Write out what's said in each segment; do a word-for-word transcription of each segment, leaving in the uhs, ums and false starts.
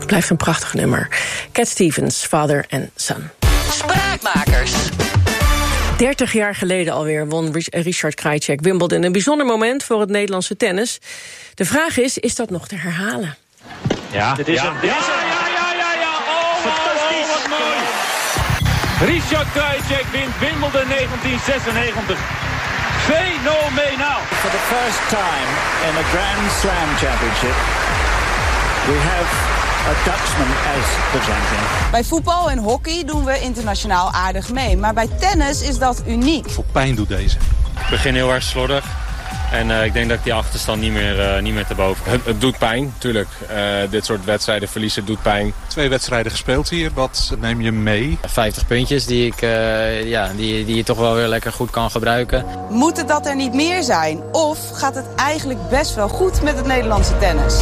Blijft een prachtig nummer. Cat Stevens, Father and Son. Spraakmakers. dertig jaar geleden alweer won Richard Krajicek Wimbledon. Een bijzonder moment voor het Nederlandse tennis. De vraag is, is dat nog te herhalen? Ja, dit is ja. hem. Dit is hem. Ja, ja, ja, ja. Oh, fantastisch. Oh, wat mooi. Richard Krajicek wint Wimbledon negentien zesennegentig. Fenomenaal. For the first time in a Grand Slam championship, we have a Dutchman as the champion. Bij voetbal en hockey doen we internationaal aardig mee. Maar bij tennis is dat uniek. Voor pijn doet deze. Ik begin heel erg slordig. En uh, ik denk dat ik die achterstand niet meer, uh, niet meer te boven kan. Het, het doet pijn, tuurlijk. Uh, dit soort wedstrijden verliezen doet pijn. Twee wedstrijden gespeeld hier. Wat neem je mee? vijftig puntjes die, ik, uh, ja, die, die je toch wel weer lekker goed kan gebruiken. Moet het dat er niet meer zijn? Of gaat het eigenlijk best wel goed met het Nederlandse tennis?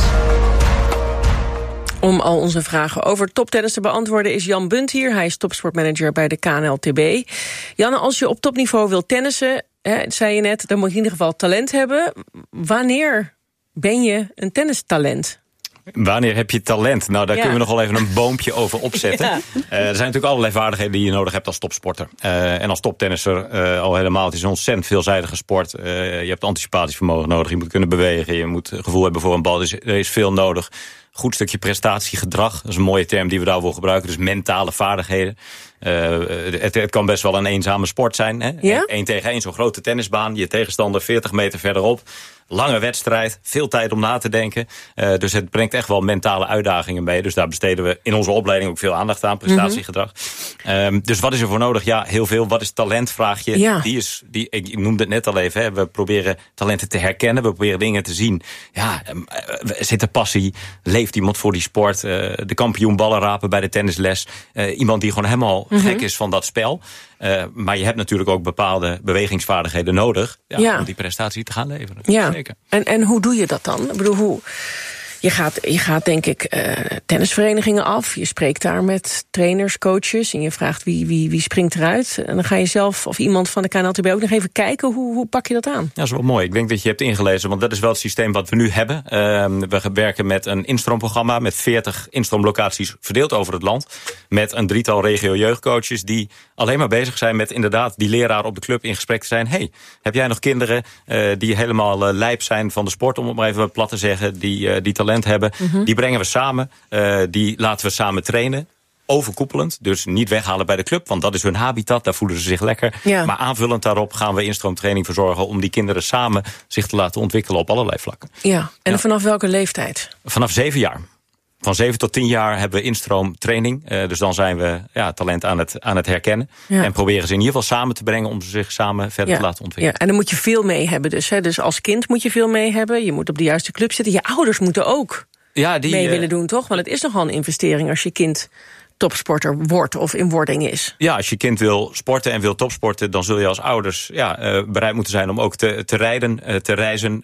Om al onze vragen over toptennis te beantwoorden is Jan Bunt hier. Hij is topsportmanager bij de K N L T B. Jan, als je op topniveau wilt tennissen, hè, zei je net, dan moet je in ieder geval talent hebben. Wanneer ben je een tennistalent? Wanneer heb je talent? Nou, daar ja. kunnen we nog wel even een boompje over opzetten. Ja. Uh, er zijn natuurlijk allerlei vaardigheden die je nodig hebt als topsporter. Uh, en als toptennisser uh, al helemaal. Het is een ontzettend veelzijdige sport. Uh, je hebt anticipatievermogen nodig. Je moet kunnen bewegen. Je moet gevoel hebben voor een bal. Dus er is veel nodig. Goed stukje prestatiegedrag. Dat is een mooie term die we daarvoor gebruiken. Dus mentale vaardigheden. Uh, het, het kan best wel een eenzame sport zijn. Hè? Ja? Eén tegen één, zo'n grote tennisbaan. Je tegenstander veertig meter verderop. Lange wedstrijd, veel tijd om na te denken. Uh, dus het brengt echt wel mentale uitdagingen mee. Dus daar besteden we in onze opleiding ook veel aandacht aan, prestatiegedrag. Mm-hmm. Um, dus wat is er voor nodig? Ja, heel veel. Wat is talent, vraag je. Ja. Die is, die, ik noemde het net al even, hè. We proberen talenten te herkennen. We proberen dingen te zien. Ja, um, zit er passie? Leeft iemand voor die sport? Uh, de kampioen ballen rapen bij de tennisles. Uh, iemand die gewoon helemaal mm-hmm. gek is van dat spel. Uh, maar je hebt natuurlijk ook bepaalde bewegingsvaardigheden nodig ja, ja. om die prestatie te gaan leveren. Ja. Zeker. En, en hoe doe je dat dan? Ik bedoel, hoe... Je gaat, je gaat denk ik uh, tennisverenigingen af. Je spreekt daar met trainers, coaches. En je vraagt wie, wie, wie springt eruit. En dan ga je zelf of iemand van de K N L T B ook nog even kijken. Hoe, hoe pak je dat aan? Ja, dat is wel mooi. Ik denk dat je hebt ingelezen. Want dat is wel het systeem wat we nu hebben. Uh, we werken met een instroomprogramma. Met veertig instroomlocaties verdeeld over het land. Met een drietal regio-jeugdcoaches. Die alleen maar bezig zijn met inderdaad die leraar op de club in gesprek te zijn. Hey, heb jij nog kinderen uh, die helemaal uh, lijp zijn van de sport? Om het maar even plat te zeggen. Die, uh, die talent hebben. Mm-hmm. Die brengen we samen. Uh, die laten we samen trainen. Overkoepelend, dus niet weghalen bij de club, want dat is hun habitat, daar voelen ze zich lekker. Ja. Maar aanvullend daarop gaan we instroomtraining verzorgen om die kinderen samen zich te laten ontwikkelen op allerlei vlakken. Ja, en ja. vanaf welke leeftijd? Vanaf zeven jaar. Van zeven tot tien jaar hebben we instroomtraining. Uh, dus dan zijn we ja, talent aan het, aan het herkennen. Ja. En proberen ze in ieder geval samen te brengen om ze zich samen verder ja. te laten ontwikkelen. Ja, en dan moet je veel mee hebben dus. Hè? Dus als kind moet je veel mee hebben. Je moet op de juiste club zitten. Je ouders moeten ook ja, die, mee uh, willen doen, toch? Want het is nogal een investering als je kind topsporter wordt of in wording is. Ja, als je kind wil sporten en wil topsporten, dan zul je als ouders ja, uh, bereid moeten zijn om ook te, te rijden, uh, te reizen,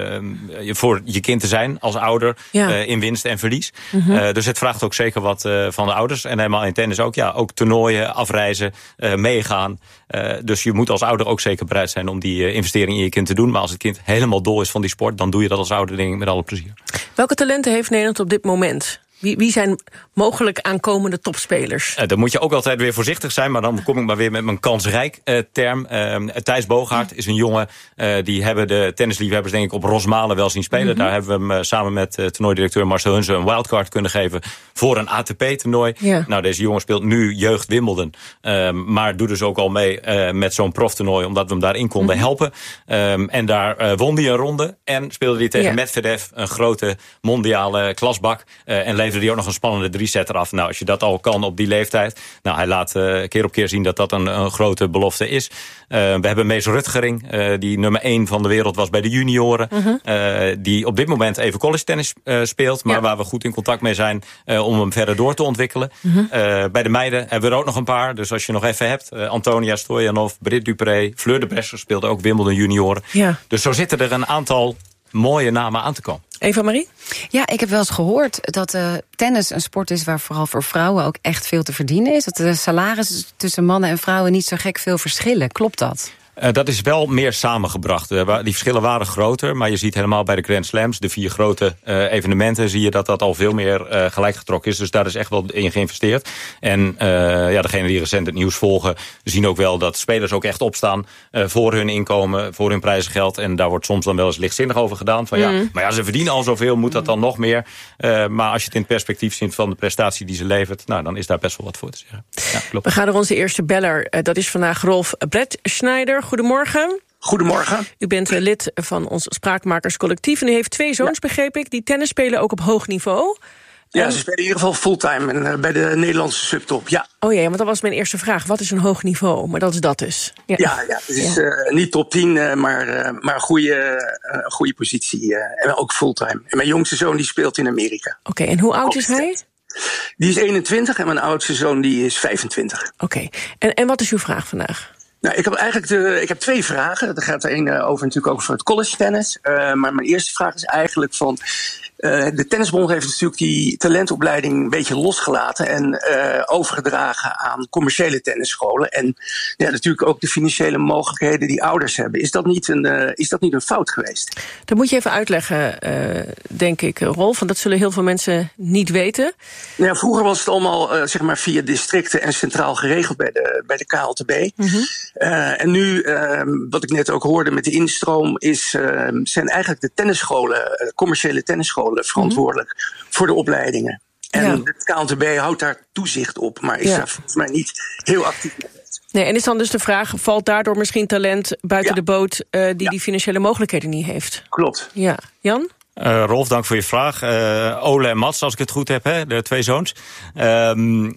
uh, voor je kind te zijn als ouder, ja. uh, in winst en verlies. Mm-hmm. Uh, dus het vraagt ook zeker wat uh, van de ouders. En helemaal in tennis ook, ja, ook toernooien, afreizen, uh, meegaan. Uh, dus je moet als ouder ook zeker bereid zijn om die uh, investering in je kind te doen. Maar als het kind helemaal dol is van die sport, dan doe je dat als ouder denk ik met alle plezier. Welke talenten heeft Nederland op dit moment? Wie, wie zijn mogelijk aankomende topspelers? Uh, dan moet je ook altijd weer voorzichtig zijn. Maar dan kom ik maar weer met mijn kansrijk uh, term. Uh, Thijs Boogaard is een jongen. Uh, die hebben de tennisliefhebbers denk ik op Rosmalen wel zien spelen. Mm-hmm. Daar hebben we hem uh, samen met uh, toernooidirecteur Marcel Hunze een wildcard kunnen geven voor een A T P-toernooi. Ja. Nou, deze jongen speelt nu jeugd Wimbledon. Uh, maar doet dus ook al mee uh, met zo'n proftoernooi. Omdat we hem daarin konden mm-hmm. helpen. Um, en daar uh, won hij een ronde. En speelde hij tegen ja. Medvedev. Een grote mondiale klasbak. Uh, en leverde hij ook nog een spannende drie-setter af. Nou, als je dat al kan op die leeftijd. Nou, hij laat uh, keer op keer zien dat dat een, een grote belofte is. Uh, we hebben Mees Rutgering, uh, die nummer één van de wereld was bij de junioren. Uh-huh. Uh, die op dit moment even college tennis uh, speelt. Maar ja. waar we goed in contact mee zijn uh, om hem verder door te ontwikkelen. Uh-huh. Uh, bij de meiden hebben we er ook nog een paar. Dus als je nog even hebt. Uh, Antonia Stojanov, Britt Dupré, Fleur de Bresser speelde ook Wimbledon junioren. Ja. Dus zo zitten er een aantal mooie namen aan te komen. Eva-Marie? Ja, ik heb wel eens gehoord dat uh, tennis een sport is waar vooral voor vrouwen ook echt veel te verdienen is. Dat de salarissen tussen mannen en vrouwen niet zo gek veel verschillen. Klopt dat? Uh, dat is wel meer samengebracht. Uh, die verschillen waren groter, maar je ziet helemaal bij de Grand Slams, de vier grote uh, evenementen, zie je dat dat al veel meer uh, gelijk getrokken is. Dus daar is echt wel in geïnvesteerd. En uh, ja, degenen die recent het nieuws volgen, zien ook wel dat spelers ook echt opstaan uh, voor hun inkomen, voor hun prijzengeld. En daar wordt soms dan wel eens lichtzinnig over gedaan. Van, mm. ja, maar ja, ze verdienen al zoveel, moet dat dan nog meer? Uh, maar als je het in het perspectief ziet van de prestatie die ze levert, nou, dan is daar best wel wat voor te zeggen. Ja, klopt. We gaan naar onze eerste beller. Uh, dat is vandaag Rolf Bretschneider. Goedemorgen. Goedemorgen. U bent lid van ons Spraakmakerscollectief en u heeft twee zoons, ja. begreep ik, die tennis spelen ook op hoog niveau. Ja, en... ze spelen in ieder geval fulltime en, uh, bij de Nederlandse subtop, ja. Oh ja, want dat was mijn eerste vraag. Wat is een hoog niveau? Maar dat is dat dus. Ja, ja, ja het is ja. Uh, niet top tien, uh, maar, uh, maar een goede, uh, goede positie. Uh, en ook fulltime. En mijn jongste zoon die speelt in Amerika. Oké, okay, en hoe oud is hij? Die is eenentwintig en mijn oudste zoon die is vijfentwintig. Oké, okay. en, en wat is uw vraag vandaag? Nou, ik heb eigenlijk de, ik heb twee vragen. Er gaat er een uh, over natuurlijk over het college tennis. Uh, maar mijn eerste vraag is eigenlijk van... Uh, de Tennisbond heeft natuurlijk die talentopleiding een beetje losgelaten en uh, overgedragen aan commerciële tennisscholen. En ja, natuurlijk ook de financiële mogelijkheden die ouders hebben. Is dat niet een, uh, is dat niet een fout geweest? Dat moet je even uitleggen, uh, denk ik, Rolf. Want dat zullen heel veel mensen niet weten. Ja, vroeger was het allemaal uh, zeg maar via districten en centraal geregeld bij de, bij de K L T B. Mm-hmm. Uh, en nu, uh, wat ik net ook hoorde met de instroom, is, uh, zijn eigenlijk de tennisscholen, uh, commerciële tennisscholen, verantwoordelijk mm-hmm. voor de opleidingen. En ja. de K L T B houdt daar toezicht op, maar is ja. daar volgens mij niet heel actief mee. Nee, en is dan dus de vraag, valt daardoor misschien talent buiten ja. de boot uh, die ja. die financiële mogelijkheden niet heeft? Klopt. Ja. Jan? Uh, Rolf, dank voor je vraag. Uh, Ole en Mats, als ik het goed heb, hè, de twee zoons. Um,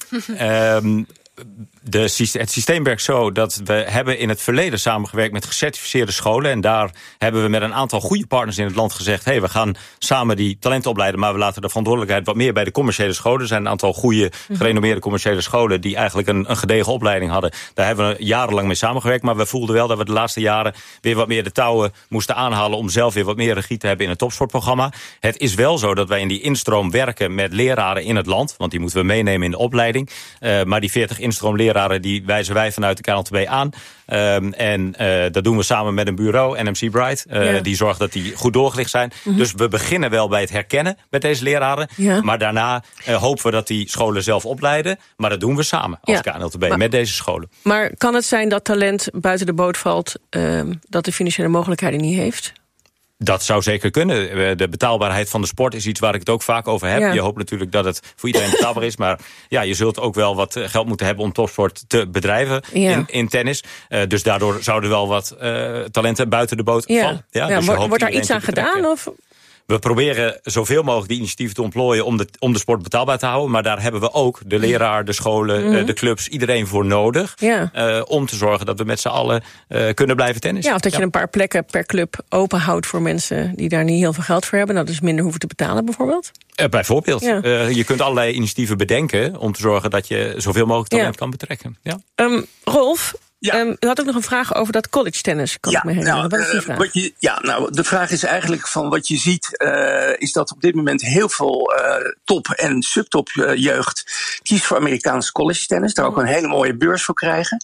um, De, het systeem werkt zo dat we hebben in het verleden samengewerkt met gecertificeerde scholen. En daar hebben we met een aantal goede partners in het land gezegd, hey, we gaan samen die talenten opleiden, maar we laten de verantwoordelijkheid wat meer bij de commerciële scholen. Er zijn een aantal goede, gerenommeerde commerciële scholen die eigenlijk een, een gedegen opleiding hadden. Daar hebben we jarenlang mee samengewerkt, maar we voelden wel dat we de laatste jaren weer wat meer de touwen moesten aanhalen om zelf weer wat meer regie te hebben in het topsportprogramma. Het is wel zo dat wij in die instroom werken met leraren in het land, want die moeten we meenemen in de opleiding. Uh, maar die veertig instroomleraren, die wijzen wij vanuit de K L T B aan. Um, en uh, dat doen we samen met een bureau, N M C Bright. Uh, ja. Die zorgt dat die goed doorgelicht zijn. Mm-hmm. Dus we beginnen wel bij het herkennen met deze leraren. Ja. Maar daarna uh, hopen we dat die scholen zelf opleiden. Maar dat doen we samen als ja. K L T B maar, met deze scholen. Maar kan het zijn dat talent buiten de boot valt, uh, dat de financiële mogelijkheden niet heeft? Dat zou zeker kunnen. De betaalbaarheid van de sport is iets waar ik het ook vaak over heb. Ja. Je hoopt natuurlijk dat het voor iedereen betaalbaar is. Maar ja, je zult ook wel wat geld moeten hebben om topsport te bedrijven ja. in, in tennis. Uh, dus daardoor zouden wel wat uh, talenten buiten de boot ja. vallen. Ja, ja, dus wordt wordt daar iets aan gedaan? Of? We proberen zoveel mogelijk die initiatieven te ontplooien om de, om de sport betaalbaar te houden. Maar daar hebben we ook de leraar, de scholen, mm-hmm. de clubs, iedereen voor nodig. Ja. Uh, om te zorgen dat we met z'n allen uh, kunnen blijven tennissen. Ja, of dat ja. je een paar plekken per club open houdt voor mensen die daar niet heel veel geld voor hebben. Dat dus minder hoeven te betalen bijvoorbeeld. Uh, bijvoorbeeld. Ja. Uh, je kunt allerlei initiatieven bedenken om te zorgen dat je zoveel mogelijk talent ja. kan betrekken. Ja. Um, Rolf? Ja. Um, u had ook nog een vraag over dat college tennis, kan ja, ik me herinneren. Nou, wat is die vraag? Uh, wat je, ja, nou, de vraag is eigenlijk van wat je ziet, uh, is dat op dit moment heel veel uh, top- en subtop uh, jeugd kiest voor Amerikaans college tennis. Daar ook een hele mooie beurs voor krijgen.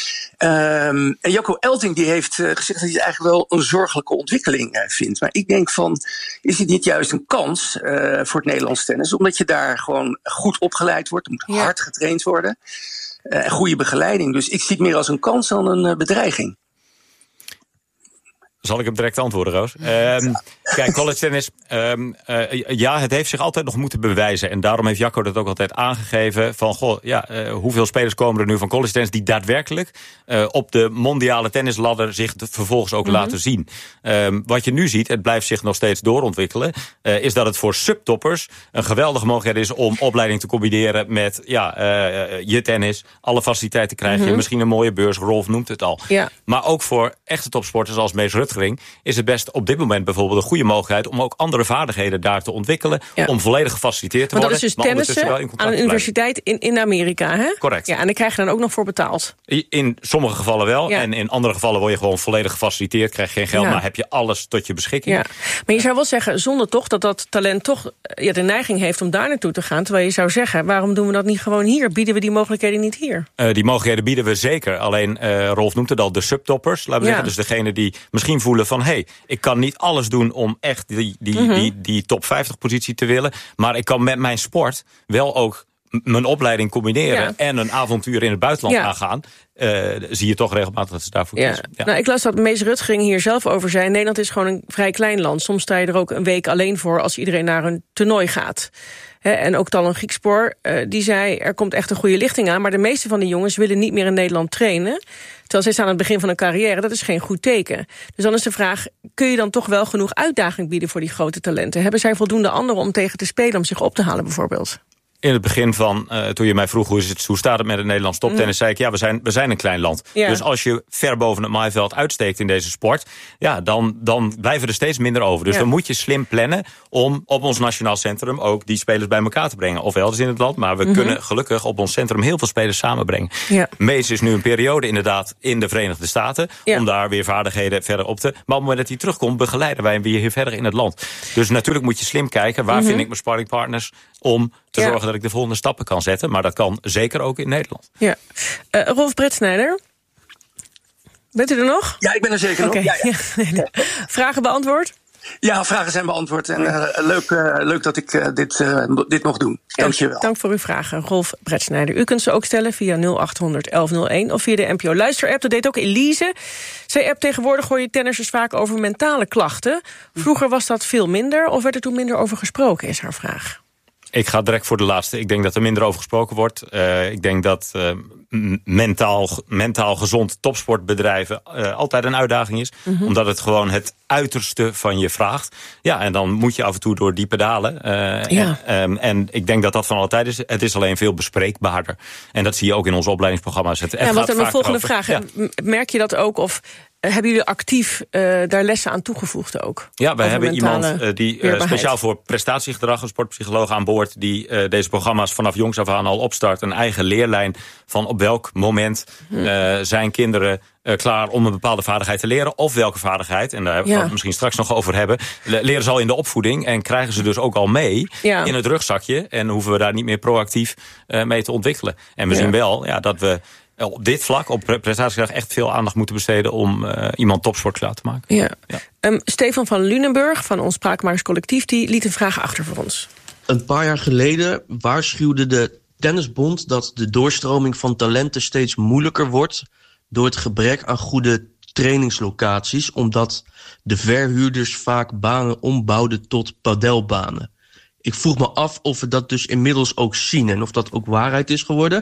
Um, en Jacco Elting die heeft uh, gezegd dat hij het eigenlijk wel een zorgelijke ontwikkeling uh, vindt. Maar ik denk van, is dit niet juist een kans uh, voor het Nederlands tennis? Omdat je daar gewoon goed opgeleid wordt, er moet ja. hard getraind worden. Uh, goede begeleiding. Dus ik zie het meer als een kans dan een uh, bedreiging. Zal ik hem direct antwoorden, Roos? Um, kijk, college tennis, um, uh, ja, het heeft zich altijd nog moeten bewijzen. En daarom heeft Jacco dat ook altijd aangegeven. Van, goh, ja, uh, hoeveel spelers komen er nu van college tennis die daadwerkelijk uh, op de mondiale tennisladder zich vervolgens ook mm-hmm. laten zien. Um, wat je nu ziet, het blijft zich nog steeds doorontwikkelen, uh, is dat het voor subtoppers een geweldige mogelijkheid is om opleiding te combineren met ja, uh, je tennis. Alle faciliteiten krijg je, mm-hmm. misschien een mooie beurs, Rolf noemt het al. Ja. Maar ook voor echte topsporters als Mees Rutger Maasrutgering is het best op dit moment bijvoorbeeld een goede mogelijkheid om ook andere vaardigheden daar te ontwikkelen, ja. om volledig gefaciliteerd te maar worden. Dat is dus tennissen aan een universiteit in, in Amerika, hè? Correct. Ja, en daar krijg je dan ook nog voor betaald. In sommige gevallen wel, ja. en in andere gevallen word je gewoon volledig gefaciliteerd, krijg je geen geld, ja. maar heb je alles tot je beschikking. Ja. Maar je zou wel zeggen, zonder toch dat dat talent toch ja, de neiging heeft om daar naartoe te gaan, terwijl je zou zeggen, waarom doen we dat niet gewoon hier? Bieden we die mogelijkheden niet hier? Uh, die mogelijkheden bieden we zeker. Alleen, uh, Rolf noemt het al, de subtoppers. Laten we ja. zeggen, dus degene die misschien voelen van, hé, hey, ik kan niet alles doen om echt die, die, mm-hmm. die, die top vijftig positie te willen, maar ik kan met mijn sport wel ook mijn opleiding combineren ja. en een avontuur in het buitenland ja. aangaan. Uh, zie je toch regelmatig dat ze daarvoor ja. kiezen. Ja. Nou, ik las dat Mees Rutgering hier zelf over zei. Nederland is gewoon een vrij klein land. Soms sta je er ook een week alleen voor als iedereen naar een toernooi gaat. He, en ook Talon Griekspoor, uh, die zei, er komt echt een goede lichting aan, maar de meeste van die jongens willen niet meer in Nederland trainen. Terwijl zij staan aan het begin van een carrière, dat is geen goed teken. Dus dan is de vraag, kun je dan toch wel genoeg uitdaging bieden voor die grote talenten? Hebben zij voldoende anderen om tegen te spelen, om zich op te halen bijvoorbeeld? In het begin van, uh, toen je mij vroeg hoe, is het, hoe staat het met het Nederlands toptennis, mm. zei ik, ja, we zijn, we zijn een klein land. Ja. Dus als je ver boven het maaiveld uitsteekt in deze sport, ja, dan, dan blijven er steeds minder over. Dus ja. dan moet je slim plannen om op ons nationaal centrum ook die spelers bij elkaar te brengen. Of elders in het land, maar we mm-hmm. kunnen gelukkig op ons centrum heel veel spelers samenbrengen. Ja. Mees is nu een periode inderdaad in de Verenigde Staten, ja. om daar weer vaardigheden verder op te. Maar op het moment dat hij terugkomt, begeleiden wij hem weer hier verder in het land. Dus natuurlijk moet je slim kijken, waar mm-hmm. vind ik mijn sparringpartners om te ja. zorgen dat ik de volgende stappen kan zetten. Maar dat kan zeker ook in Nederland. Ja. Uh, Rolf Bretsnijder, bent u er nog? Ja, ik ben er zeker okay. nog. Ja, ja. Vragen beantwoord? Ja, vragen zijn beantwoord. En uh, leuk, uh, leuk dat ik uh, dit, uh, dit mocht doen. Dank je wel. Dank voor uw vragen, Rolf Bretsnijder. U kunt ze ook stellen via nul acht honderd elf nul één of via de N P O Luister-app. Dat deed ook Elise. Zij app tegenwoordig hoor je tennissers vaak over mentale klachten. Vroeger was dat veel minder, of werd er toen minder over gesproken, is haar vraag. Ik ga direct voor de laatste. Ik denk dat er minder over gesproken wordt. Uh, ik denk dat uh, mentaal, mentaal gezond topsportbedrijven uh, altijd een uitdaging is. Mm-hmm. Omdat het gewoon het uiterste van je vraagt. Ja, en dan moet je af en toe door diepe dalen. Uh, ja. en, um, en ik denk dat dat van altijd is. Het is alleen veel bespreekbaarder. En dat zie je ook in onze opleidingsprogramma's. Het, het ja, wat is mijn volgende over. vraag. Ja. Merk je dat ook of hebben jullie actief uh, daar lessen aan toegevoegd ook? Ja, wij hebben iemand uh, die uh, speciaal voor prestatiegedrag, een sportpsycholoog aan boord, die uh, deze programma's vanaf jongs af aan al opstart. Een eigen leerlijn van op welk moment uh, zijn kinderen uh, klaar om een bepaalde vaardigheid te leren. Of welke vaardigheid, en daar ja. we het misschien straks nog over hebben, leren ze al in de opvoeding en krijgen ze dus ook al mee ja. in het rugzakje. En hoeven we daar niet meer proactief uh, mee te ontwikkelen. En we ja. zien wel ja, dat we op dit vlak, op prestatiegedrag, echt veel aandacht moeten besteden om uh, iemand topsport klaar te maken. Ja. Ja. Um, Stefan van Lunenburg van ons Spraakmakers Collectief, die liet een vraag achter voor ons. Een paar jaar geleden waarschuwde de Tennisbond dat de doorstroming van talenten steeds moeilijker wordt door het gebrek aan goede trainingslocaties, omdat de verhuurders vaak banen ombouwden tot padelbanen. Ik vroeg me af of we dat dus inmiddels ook zien en of dat ook waarheid is geworden.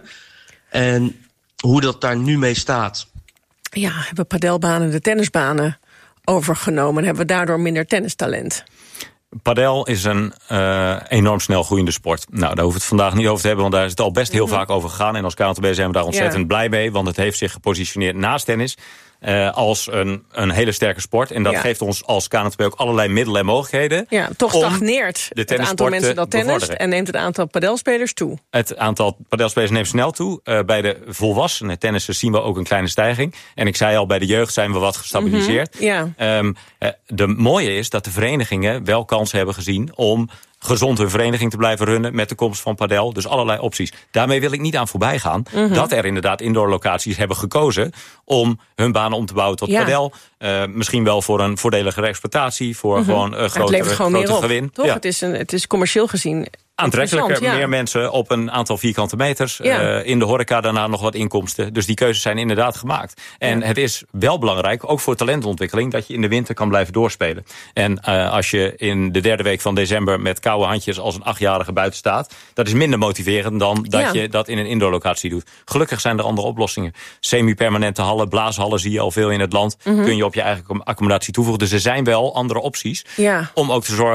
En hoe dat daar nu mee staat. Ja, hebben padelbanen de tennisbanen overgenomen en hebben we daardoor minder tennistalent? Padel is een uh, enorm snel groeiende sport. Nou, daar hoeven we het vandaag niet over te hebben, want daar is het al best heel mm-hmm. vaak over gegaan. En als K N T B zijn we daar ontzettend ja. blij mee, want het heeft zich gepositioneerd naast tennis Uh, als een, een hele sterke sport. En dat ja. geeft ons als K N T B ook allerlei middelen en mogelijkheden. Ja, toch stagneert het aantal mensen dat tennist en neemt het aantal padelspelers toe. Het aantal padelspelers neemt snel toe. Uh, bij de volwassenen tennissers zien we ook een kleine stijging. En ik zei al, bij de jeugd zijn we wat gestabiliseerd. Mm-hmm. Ja. Um, uh, de mooie is dat de verenigingen wel kansen hebben gezien om gezond hun vereniging te blijven runnen met de komst van padel. Dus allerlei opties. Daarmee wil ik niet aan voorbij gaan mm-hmm. dat er inderdaad indoor locaties hebben gekozen om hun banen om te bouwen tot ja. padel. Uh, misschien wel voor een voordeligere exploitatie, voor mm-hmm. gewoon een grotere, gewoon groter gewin. Toch? Ja. Het, is een, het is commercieel gezien aantrekkelijker, ja. meer mensen op een aantal vierkante meters. Ja. Uh, in de horeca daarna nog wat inkomsten. Dus die keuzes zijn inderdaad gemaakt. En ja. het is wel belangrijk, ook voor talentontwikkeling, dat je in de winter kan blijven doorspelen. En uh, als je in de derde week van december met koude handjes als een achtjarige buiten staat, dat is minder motiverend dan dat ja. je dat in een indoorlocatie doet. Gelukkig zijn er andere oplossingen. Semi-permanente hallen, blaashallen zie je al veel in het land. Mm-hmm. Kun je op je eigen accommodatie toevoegen. Dus er zijn wel andere opties ja. om ook te zorgen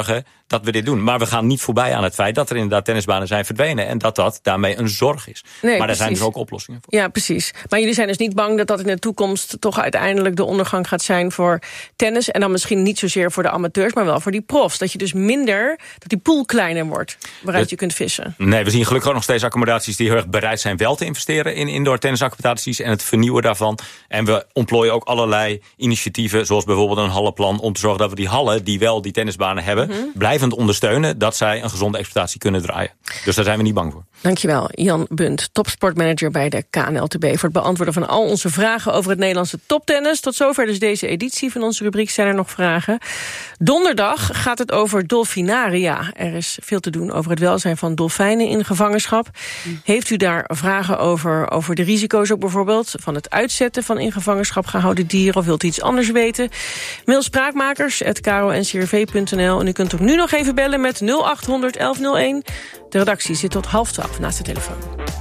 dat we dit doen. Maar we gaan niet voorbij aan het feit dat er inderdaad tennisbanen zijn verdwenen. En dat dat daarmee een zorg is. Nee, maar precies. daar zijn dus ook oplossingen voor. Ja, precies. Maar jullie zijn dus niet bang dat dat in de toekomst toch uiteindelijk de ondergang gaat zijn voor tennis. En dan misschien niet zozeer voor de amateurs, maar wel voor die profs. Dat je dus minder, dat die pool kleiner wordt waaruit het, je kunt vissen. Nee, we zien gelukkig ook nog steeds accommodaties die heel erg bereid zijn wel te investeren in indoor tennisaccommodaties en het vernieuwen daarvan. En we ontplooien ook allerlei initiatieven, zoals bijvoorbeeld een hallenplan, om te zorgen dat we die hallen die wel die tennisbanen hebben, mm-hmm. blijvend ondersteunen dat zij een gezonde exploitatie kunnen draaien. Dus daar zijn we niet bang voor. Dankjewel, Jan Bunt, topsportmanager bij de K N L T B, voor het beantwoorden van al onze vragen over het Nederlandse toptennis. Tot zover dus deze editie van onze rubriek. Zijn er nog vragen? Donderdag gaat het over dolfinaria. Er is veel te doen over het welzijn van dolfijnen in gevangenschap. Heeft u daar vragen over, over de risico's ook bijvoorbeeld van het uitzetten van in gevangenschap gehouden dieren, of wilt u iets anders weten? Mail spraakmakers at k r o n c r v punt n l en u kunt ook nu nog even bellen met nul acht honderd elf nul één. De redactie zit tot half twaalf naast de telefoon.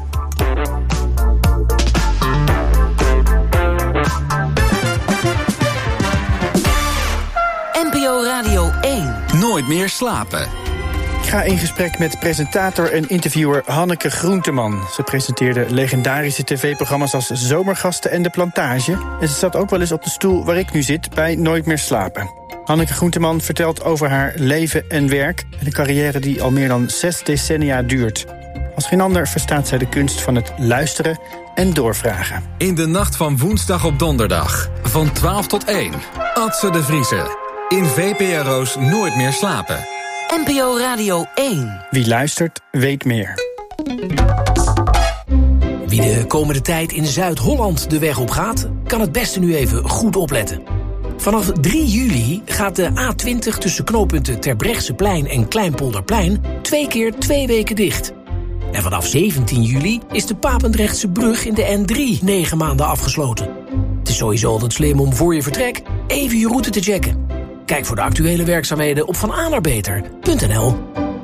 N P O Radio één. Nooit meer slapen. Ik ga in gesprek met presentator en interviewer Hanneke Groenteman. Ze presenteerde legendarische tv-programma's als Zomergasten en De Plantage. En ze zat ook wel eens op de stoel waar ik nu zit bij Nooit meer slapen. Hanneke Groenteman vertelt over haar leven en werk en een carrière die al meer dan zes decennia duurt. Als geen ander verstaat zij de kunst van het luisteren en doorvragen. In de nacht van woensdag op donderdag, van twaalf tot één. Adse de Vriese. In V P R O's Nooit meer slapen. N P O Radio één. Wie luistert, weet meer. Wie de komende tijd in Zuid-Holland de weg op gaat, kan het beste nu even goed opletten. Vanaf drie juli gaat de A twintig tussen knooppunten Terbrechtseplein en Kleinpolderplein twee keer twee weken dicht. En vanaf zeventien juli is de Papendrechtse brug in de N drie negen maanden afgesloten. Het is sowieso altijd slim om voor je vertrek even je route te checken. Kijk voor de actuele werkzaamheden op van a naar beter punt n l.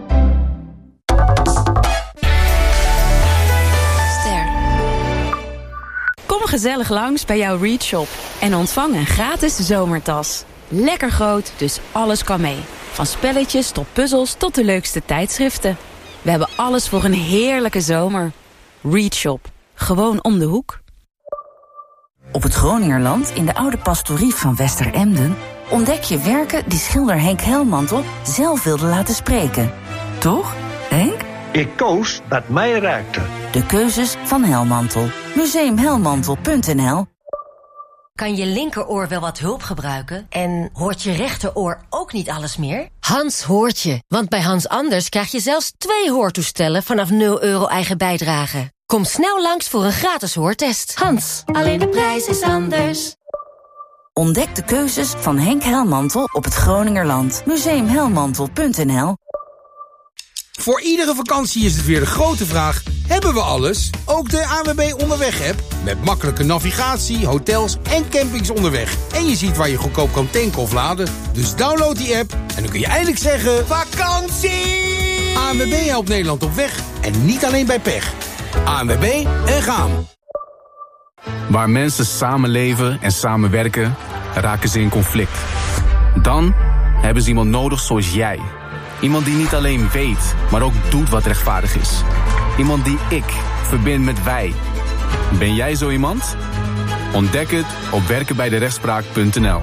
Ster. Kom gezellig langs bij jouw Read Shop en ontvang een gratis zomertas. Lekker groot, dus alles kan mee. Van spelletjes tot puzzels tot de leukste tijdschriften. We hebben alles voor een heerlijke zomer. Read Shop. Gewoon om de hoek. Op het Groningerland, in de oude pastorie van Westeremden, ontdek je werken die schilder Henk Helmantel zelf wilde laten spreken. Toch, Henk? Ik koos wat mij raakte. De keuzes van Helmantel. museum helmantel punt n l. Kan je linkeroor wel wat hulp gebruiken? En hoort je rechteroor ook niet alles meer? Hans hoort je, want bij Hans Anders krijg je zelfs twee hoortoestellen vanaf nul euro eigen bijdrage. Kom snel langs voor een gratis hoortest. Hans, alleen de prijs is anders. Ontdek de keuzes van Henk Helmantel op het Groningerland. museum helmantel punt n l. Voor iedere vakantie is het weer de grote vraag: hebben we alles? Ook de A N W B Onderweg-app. Met makkelijke navigatie, hotels en campings onderweg. En je ziet waar je goedkoop kan tanken of laden. Dus download die app en dan kun je eindelijk zeggen: vakantie! A N W B helpt Nederland op weg en niet alleen bij pech. A N W B en gaan. Waar mensen samenleven en samenwerken, raken ze in conflict. Dan hebben ze iemand nodig zoals jij. Iemand die niet alleen weet, maar ook doet wat rechtvaardig is. Iemand die ik verbind met wij. Ben jij zo iemand? Ontdek het op werken bij de rechtspraak punt n l.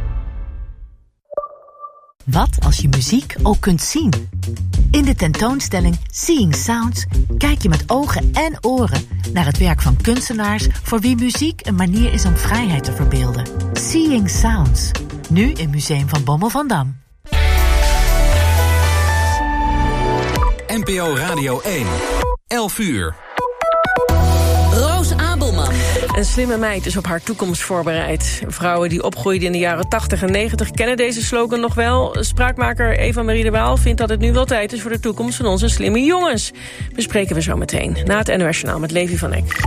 Wat als je muziek ook kunt zien? In de tentoonstelling Seeing Sounds kijk je met ogen en oren naar het werk van kunstenaars voor wie muziek een manier is om vrijheid te verbeelden. Seeing Sounds, nu in Museum van Bommel van Dam. N P O Radio één, elf uur. Roos Abelman. Een slimme meid is op haar toekomst voorbereid. Vrouwen die opgroeiden in de jaren tachtig en negentig kennen deze slogan nog wel. Spraakmaker Eva-Marie de Waal vindt dat het nu wel tijd is voor de toekomst van onze slimme jongens. Bespreken we zo meteen. Na het N O S Journaal met Levi van Eck.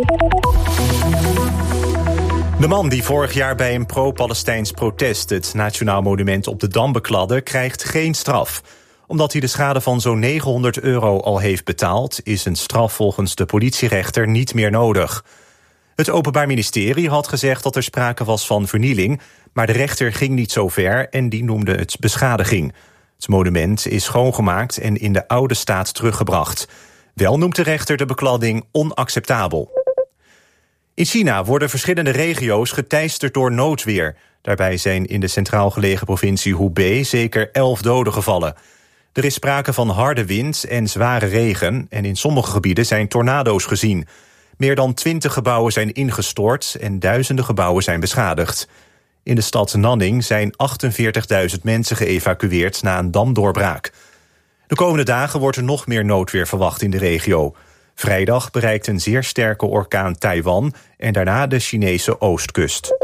De man die vorig jaar bij een pro-Palestijns protest het Nationaal Monument op de Dam bekladde, krijgt geen straf. Omdat hij de schade van zo'n negenhonderd euro al heeft betaald, is een straf volgens de politierechter niet meer nodig. Het Openbaar Ministerie had gezegd dat er sprake was van vernieling, maar de rechter ging niet zo ver en die noemde het beschadiging. Het Het monument is schoongemaakt en in de oude staat teruggebracht. Wel noemt de rechter de bekladding onacceptabel. In China worden verschillende regio's geteisterd door noodweer. Daarbij zijn in de centraal gelegen provincie Hubei zeker elf doden gevallen. Er is sprake van harde wind en zware regen en in sommige gebieden zijn tornado's gezien. Meer dan twintig gebouwen zijn ingestort en duizenden gebouwen zijn beschadigd. In de stad Nanning zijn achtenveertigduizend mensen geëvacueerd na een damdoorbraak. De komende dagen wordt er nog meer noodweer verwacht in de regio. Vrijdag bereikt een zeer sterke orkaan Taiwan en daarna de Chinese oostkust.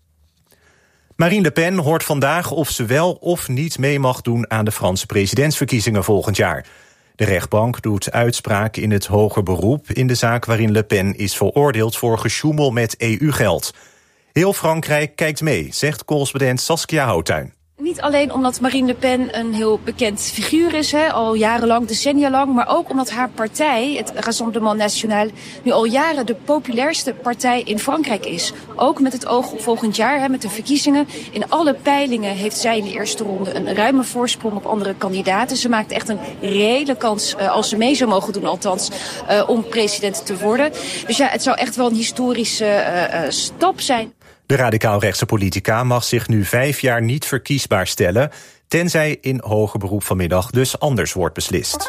Marine Le Pen hoort vandaag of ze wel of niet mee mag doen aan de Franse presidentsverkiezingen volgend jaar. De rechtbank doet uitspraak in het hoger beroep in de zaak waarin Le Pen is veroordeeld voor gesjoemel met E U-geld. Heel Frankrijk kijkt mee, zegt correspondent Saskia Houttuin. Niet alleen omdat Marine Le Pen een heel bekend figuur is, hè, al jarenlang, decennia lang, maar ook omdat haar partij, het Rassemblement National, nu al jaren de populairste partij in Frankrijk is. Ook met het oog op volgend jaar, hè, met de verkiezingen. In alle peilingen heeft zij in de eerste ronde een ruime voorsprong op andere kandidaten. Ze maakt echt een reële kans, uh, als ze mee zou mogen doen althans, uh, om president te worden. Dus ja, het zou echt wel een historische uh, uh, stap zijn. De radicaal-rechtse politica mag zich nu vijf jaar niet verkiesbaar stellen, tenzij in hoger beroep vanmiddag dus anders wordt beslist.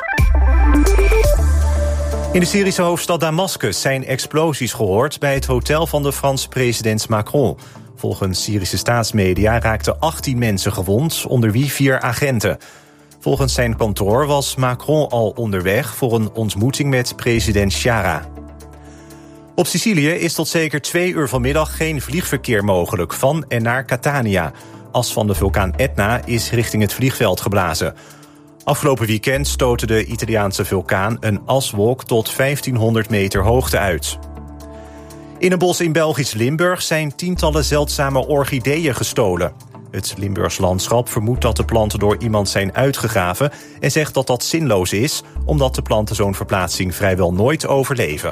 In de Syrische hoofdstad Damascus zijn explosies gehoord bij het hotel van de Franse president Macron. Volgens Syrische staatsmedia raakten achttien mensen gewond, onder wie vier agenten. Volgens zijn kantoor was Macron al onderweg voor een ontmoeting met president Chara. Op Sicilië is tot zeker twee uur vanmiddag geen vliegverkeer mogelijk van en naar Catania. As van de vulkaan Etna is richting het vliegveld geblazen. Afgelopen weekend stootte de Italiaanse vulkaan een aswolk tot vijftienhonderd meter hoogte uit. In een bos in Belgisch Limburg zijn tientallen zeldzame orchideeën gestolen. Het Limburgs landschap vermoedt dat de planten door iemand zijn uitgegraven en zegt dat dat zinloos is, omdat de planten zo'n verplaatsing vrijwel nooit overleven.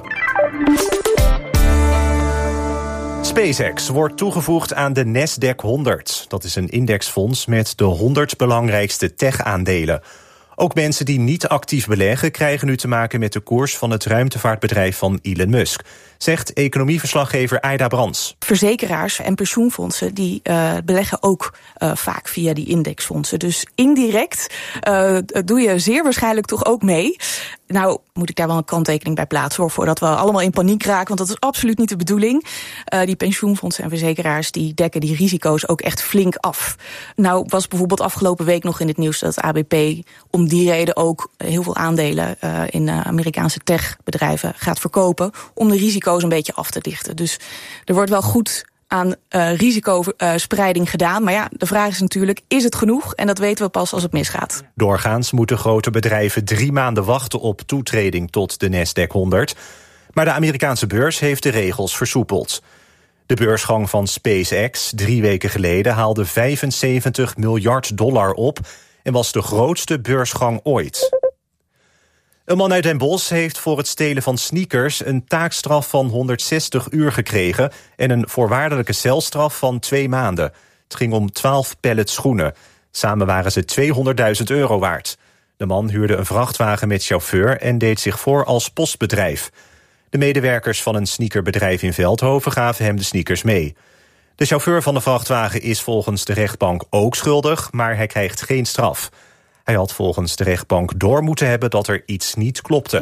SpaceX wordt toegevoegd aan de Nasdaq honderd. Dat is een indexfonds met de honderd belangrijkste tech-aandelen. Ook mensen die niet actief beleggen krijgen nu te maken met de koers van het ruimtevaartbedrijf van Elon Musk, zegt economieverslaggever Aida Brands. Verzekeraars en pensioenfondsen die uh, beleggen ook uh, vaak via die indexfondsen. Dus indirect uh, doe je zeer waarschijnlijk toch ook mee. Nou moet ik daar wel een kanttekening bij plaatsen hoor, voordat we allemaal in paniek raken, want dat is absoluut niet de bedoeling. Uh, die pensioenfondsen en verzekeraars die dekken die risico's ook echt flink af. Nou was bijvoorbeeld afgelopen week nog in het nieuws dat A B P om die reden ook heel veel aandelen uh, in uh, Amerikaanse techbedrijven gaat verkopen om de risico's een beetje af te dichten. Dus er wordt wel goed aan uh, risicospreiding uh, gedaan. Maar ja, de vraag is natuurlijk, is het genoeg? En dat weten we pas als het misgaat. Doorgaans moeten grote bedrijven drie maanden wachten op toetreding tot de Nasdaq honderd. Maar de Amerikaanse beurs heeft de regels versoepeld. De beursgang van SpaceX drie weken geleden haalde vijfenzeventig miljard dollar op en was de grootste beursgang ooit. Een man uit Den Bosch heeft voor het stelen van sneakers een taakstraf van honderdzestig uur gekregen en een voorwaardelijke celstraf van twee maanden. Het ging om twaalf pallets schoenen. Samen waren ze tweehonderdduizend euro waard. De man huurde een vrachtwagen met chauffeur en deed zich voor als postbedrijf. De medewerkers van een sneakerbedrijf in Veldhoven gaven hem de sneakers mee. De chauffeur van de vrachtwagen is volgens de rechtbank ook schuldig, maar hij krijgt geen straf. Hij had volgens de rechtbank door moeten hebben dat er iets niet klopte.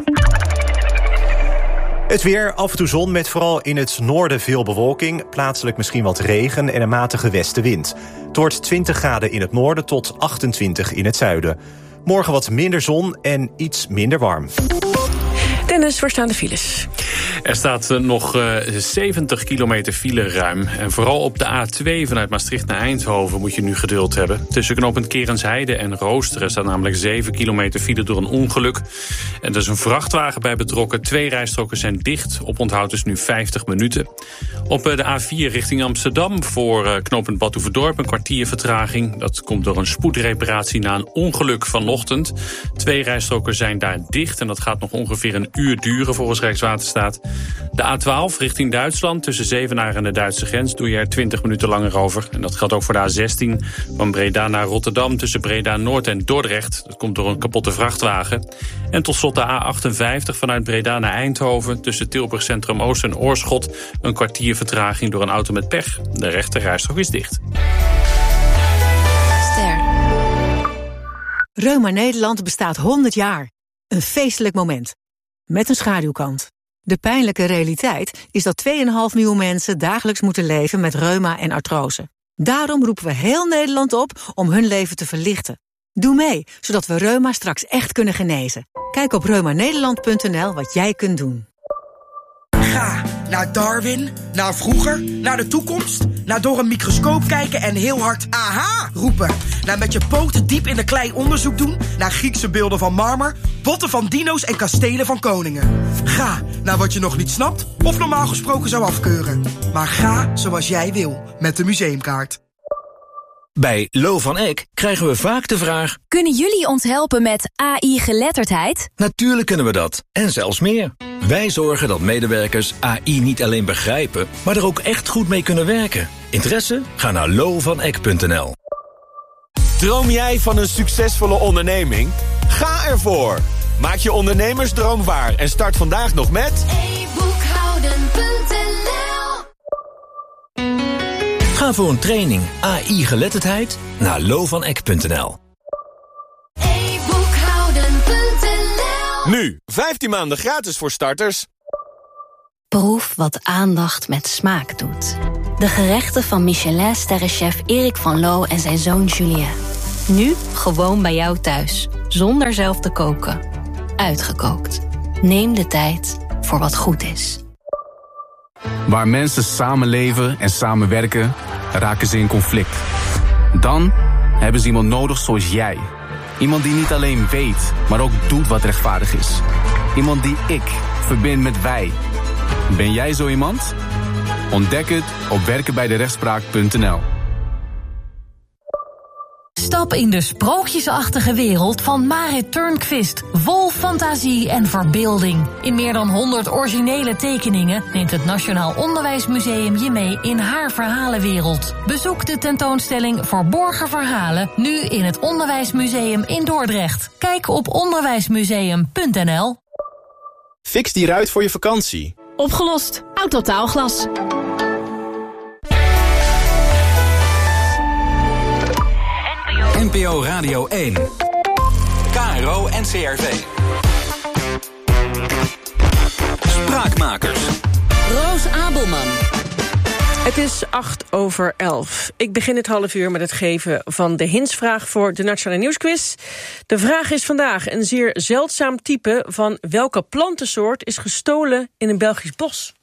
Het weer, af en toe zon met vooral in het noorden veel bewolking. Plaatselijk misschien wat regen en een matige westenwind. Het wordt twintig graden in het noorden tot achtentwintig in het zuiden. Morgen wat minder zon en iets minder warm. Dennis, waar staan de files? Er staat nog uh, zeventig kilometer file ruim. En vooral op de A twee vanuit Maastricht naar Eindhoven moet je nu geduld hebben. Tussen knooppunt Kerensheide en Roosteren staat namelijk zeven kilometer file door een ongeluk. En er is een vrachtwagen bij betrokken. Twee rijstroken zijn dicht. Oponthoud is nu vijftig minuten. Op uh, de A vier richting Amsterdam voor uh, knooppunt Badhoevedorp een kwartier vertraging. Dat komt door een spoedreparatie na een ongeluk vanochtend. Twee rijstroken zijn daar dicht en dat gaat nog ongeveer een uur duren volgens Rijkswaterstaat. De A twaalf richting Duitsland tussen Zevenaar en de Duitse grens doe je er twintig minuten langer over. En dat geldt ook voor de A zestien van Breda naar Rotterdam tussen Breda Noord en Dordrecht. Dat komt door een kapotte vrachtwagen. En tot slot de A achtenvijftig vanuit Breda naar Eindhoven tussen Tilburg Centrum Oost en Oorschot. Een kwartier vertraging door een auto met pech. De rechterrijstrook is dicht. Ster. Reuma Nederland bestaat honderd jaar. Een feestelijk moment. Met een schaduwkant. De pijnlijke realiteit is dat twee komma vijf miljoen mensen dagelijks moeten leven met reuma en artrose. Daarom roepen we heel Nederland op om hun leven te verlichten. Doe mee, zodat we reuma straks echt kunnen genezen. Kijk op reuma nederland punt n l wat jij kunt doen. Ga naar Darwin, naar vroeger, naar de toekomst, naar door een microscoop kijken en heel hard aha roepen. Naar met je poten diep in de klei onderzoek doen, naar Griekse beelden van marmer, botten van dino's en kastelen van koningen. Ga naar wat je nog niet snapt of normaal gesproken zou afkeuren. Maar ga zoals jij wil, met de museumkaart. Bij Lo van Eck krijgen we vaak de vraag: kunnen jullie ons helpen met A I-geletterdheid? Natuurlijk kunnen we dat, en zelfs meer. Wij zorgen dat medewerkers A I niet alleen begrijpen, maar er ook echt goed mee kunnen werken. Interesse? Ga naar lo van eck punt n l. Droom jij van een succesvolle onderneming? Ga ervoor! Maak je ondernemersdroom waar en start vandaag nog met e boekhouden punt n l. Ga voor een training A I-geletterdheid naar lo van eck punt n l. e boekhouden punt n l. Nu, vijftien maanden gratis voor starters. Proef wat aandacht met smaak doet. De gerechten van Michelin-sterrenchef Erik van Loo en zijn zoon Julien. Nu gewoon bij jou thuis, zonder zelf te koken. Uitgekookt. Neem de tijd voor wat goed is. Waar mensen samenleven en samenwerken, raken ze in conflict. Dan hebben ze iemand nodig zoals jij. Iemand die niet alleen weet, maar ook doet wat rechtvaardig is. Iemand die ik verbind met wij. Ben jij zo iemand? Ontdek het op werken bij de rechtspraak punt n l. Stap in de sprookjesachtige wereld van Marit Turnquist. Vol fantasie en verbeelding. In meer dan honderd originele tekeningen neemt het Nationaal Onderwijsmuseum je mee in haar verhalenwereld. Bezoek de tentoonstelling Verborgen Verhalen nu in het Onderwijsmuseum in Dordrecht. Kijk op onderwijsmuseum punt n l. Fix die ruit voor je vakantie. Opgelost. Autotaalglas. N P O Radio één. K R O N C R V. Spraakmakers. Roos Abelman. Het is acht over elf. Ik begin het half uur met het geven van de hintsvraag voor de Nationale Nieuwsquiz. De vraag is vandaag: een zeer zeldzaam type van welke plantensoort is gestolen in een Belgisch bos?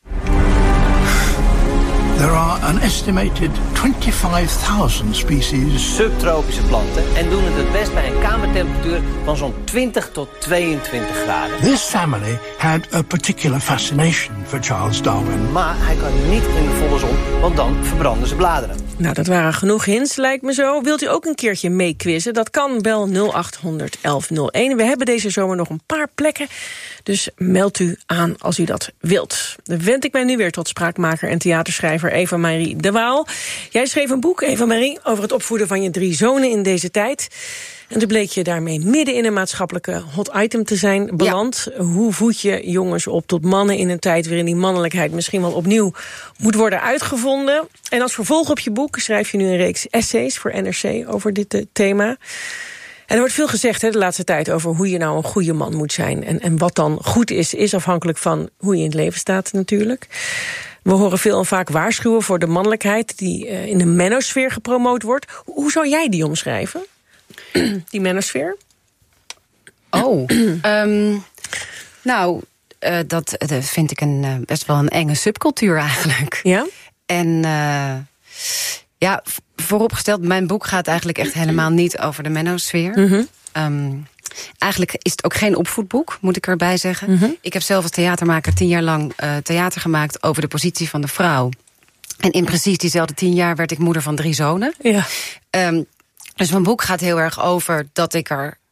There are an estimated twenty-five thousand species. Subtropische planten en doen het het best bij een kamertemperatuur van zo'n twintig tot tweeëntwintig graden. This family had a particular fascination for Charles Darwin. Maar hij kan niet in de volle zon, want dan verbranden ze bladeren. Nou, dat waren genoeg hints, lijkt me zo. Wilt u ook een keertje meequizzen? Dat kan, bel nul acht honderd elf nul één. We hebben deze zomer nog een paar plekken, dus meld u aan als u dat wilt. Dan wend ik mij nu weer tot spraakmaker en theaterschrijver Eva-Marie de Waal. Jij schreef een boek, Eva-Marie, over het opvoeden van je drie zonen in deze tijd. En toen bleek je daarmee midden in een maatschappelijke hot item te zijn beland. Ja. Hoe voed je jongens op tot mannen in een tijd waarin die mannelijkheid misschien wel opnieuw moet worden uitgevonden? En als vervolg op je boek schrijf je nu een reeks essays voor N R C over dit uh, thema. En er wordt veel gezegd hè, de laatste tijd over hoe je nou een goede man moet zijn. En, en wat dan goed is, is afhankelijk van hoe je in het leven staat natuurlijk. We horen veel en vaak waarschuwen voor de mannelijkheid die uh, in de manosfeer gepromoot wordt. Hoe zou jij die omschrijven? Die manosfeer? Oh, um, nou, uh, dat, dat vind ik een, uh, best wel een enge subcultuur eigenlijk. Ja? En uh, ja, vooropgesteld, mijn boek gaat eigenlijk echt helemaal niet over de manosfeer. Mm-hmm. Um, eigenlijk is het ook geen opvoedboek, moet ik erbij zeggen. Mm-hmm. Ik heb zelf als theatermaker tien jaar lang uh, theater gemaakt over de positie van de vrouw. En in precies diezelfde tien jaar werd ik moeder van drie zonen. Ja. Um, Dus mijn boek gaat heel erg over dat ik er uh,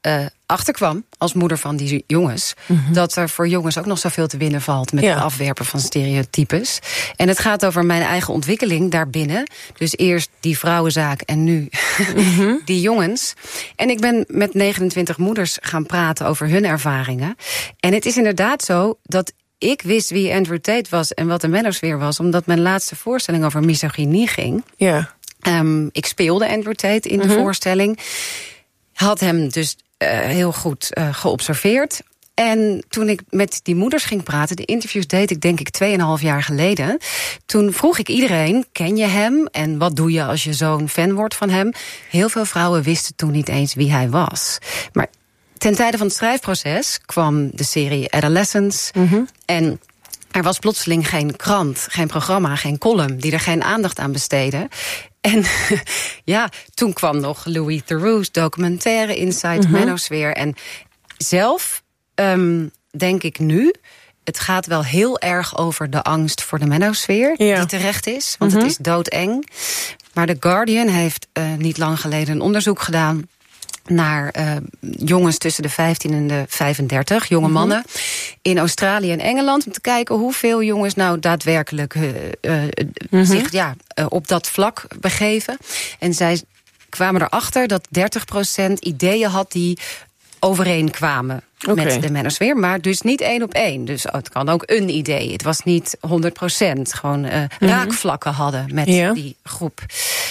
achterkwam, als moeder van die jongens, mm-hmm. dat er voor jongens ook nog zoveel te winnen valt met ja. het afwerpen van stereotypes. En het gaat over mijn eigen ontwikkeling daarbinnen. Dus eerst die vrouwenzaak en nu mm-hmm. die jongens. En ik ben met negenentwintig moeders gaan praten over hun ervaringen. En het is inderdaad zo dat ik wist wie Andrew Tate was en wat de manosphere was, omdat mijn laatste voorstelling over misogynie ging. Ja. Um, ik speelde Andrew Tate in de mm-hmm. voorstelling. Had hem dus uh, heel goed uh, geobserveerd. En toen ik met die moeders ging praten, de interviews deed ik denk ik tweeënhalf jaar geleden. Toen vroeg ik iedereen, ken je hem? En wat doe je als je zo'n fan wordt van hem? Heel veel vrouwen wisten toen niet eens wie hij was. Maar ten tijde van het schrijfproces kwam de serie Adolescence. Mm-hmm. En er was plotseling geen krant, geen programma, geen column die er geen aandacht aan besteedde. En ja, toen kwam nog Louis Theroux's documentaire Inside mm-hmm. Manosphere. En zelf um, denk ik nu, het gaat wel heel erg over de angst voor de manosphere ja. die terecht is, want mm-hmm. het is doodeng. Maar The Guardian heeft uh, niet lang geleden een onderzoek gedaan naar uh, jongens tussen de vijftien en de vijfendertig, jonge mm-hmm. mannen, in Australië en Engeland, om te kijken hoeveel jongens nou daadwerkelijk uh, uh, mm-hmm. zich ja, uh, op dat vlak begeven. En zij kwamen erachter dat dertig procent ideeën had die overeenkwamen okay. met de manosphere, maar dus niet één op één. Dus oh, het kan ook een idee. Het was niet honderd procent. Gewoon uh, mm-hmm. raakvlakken hadden met ja. die groep.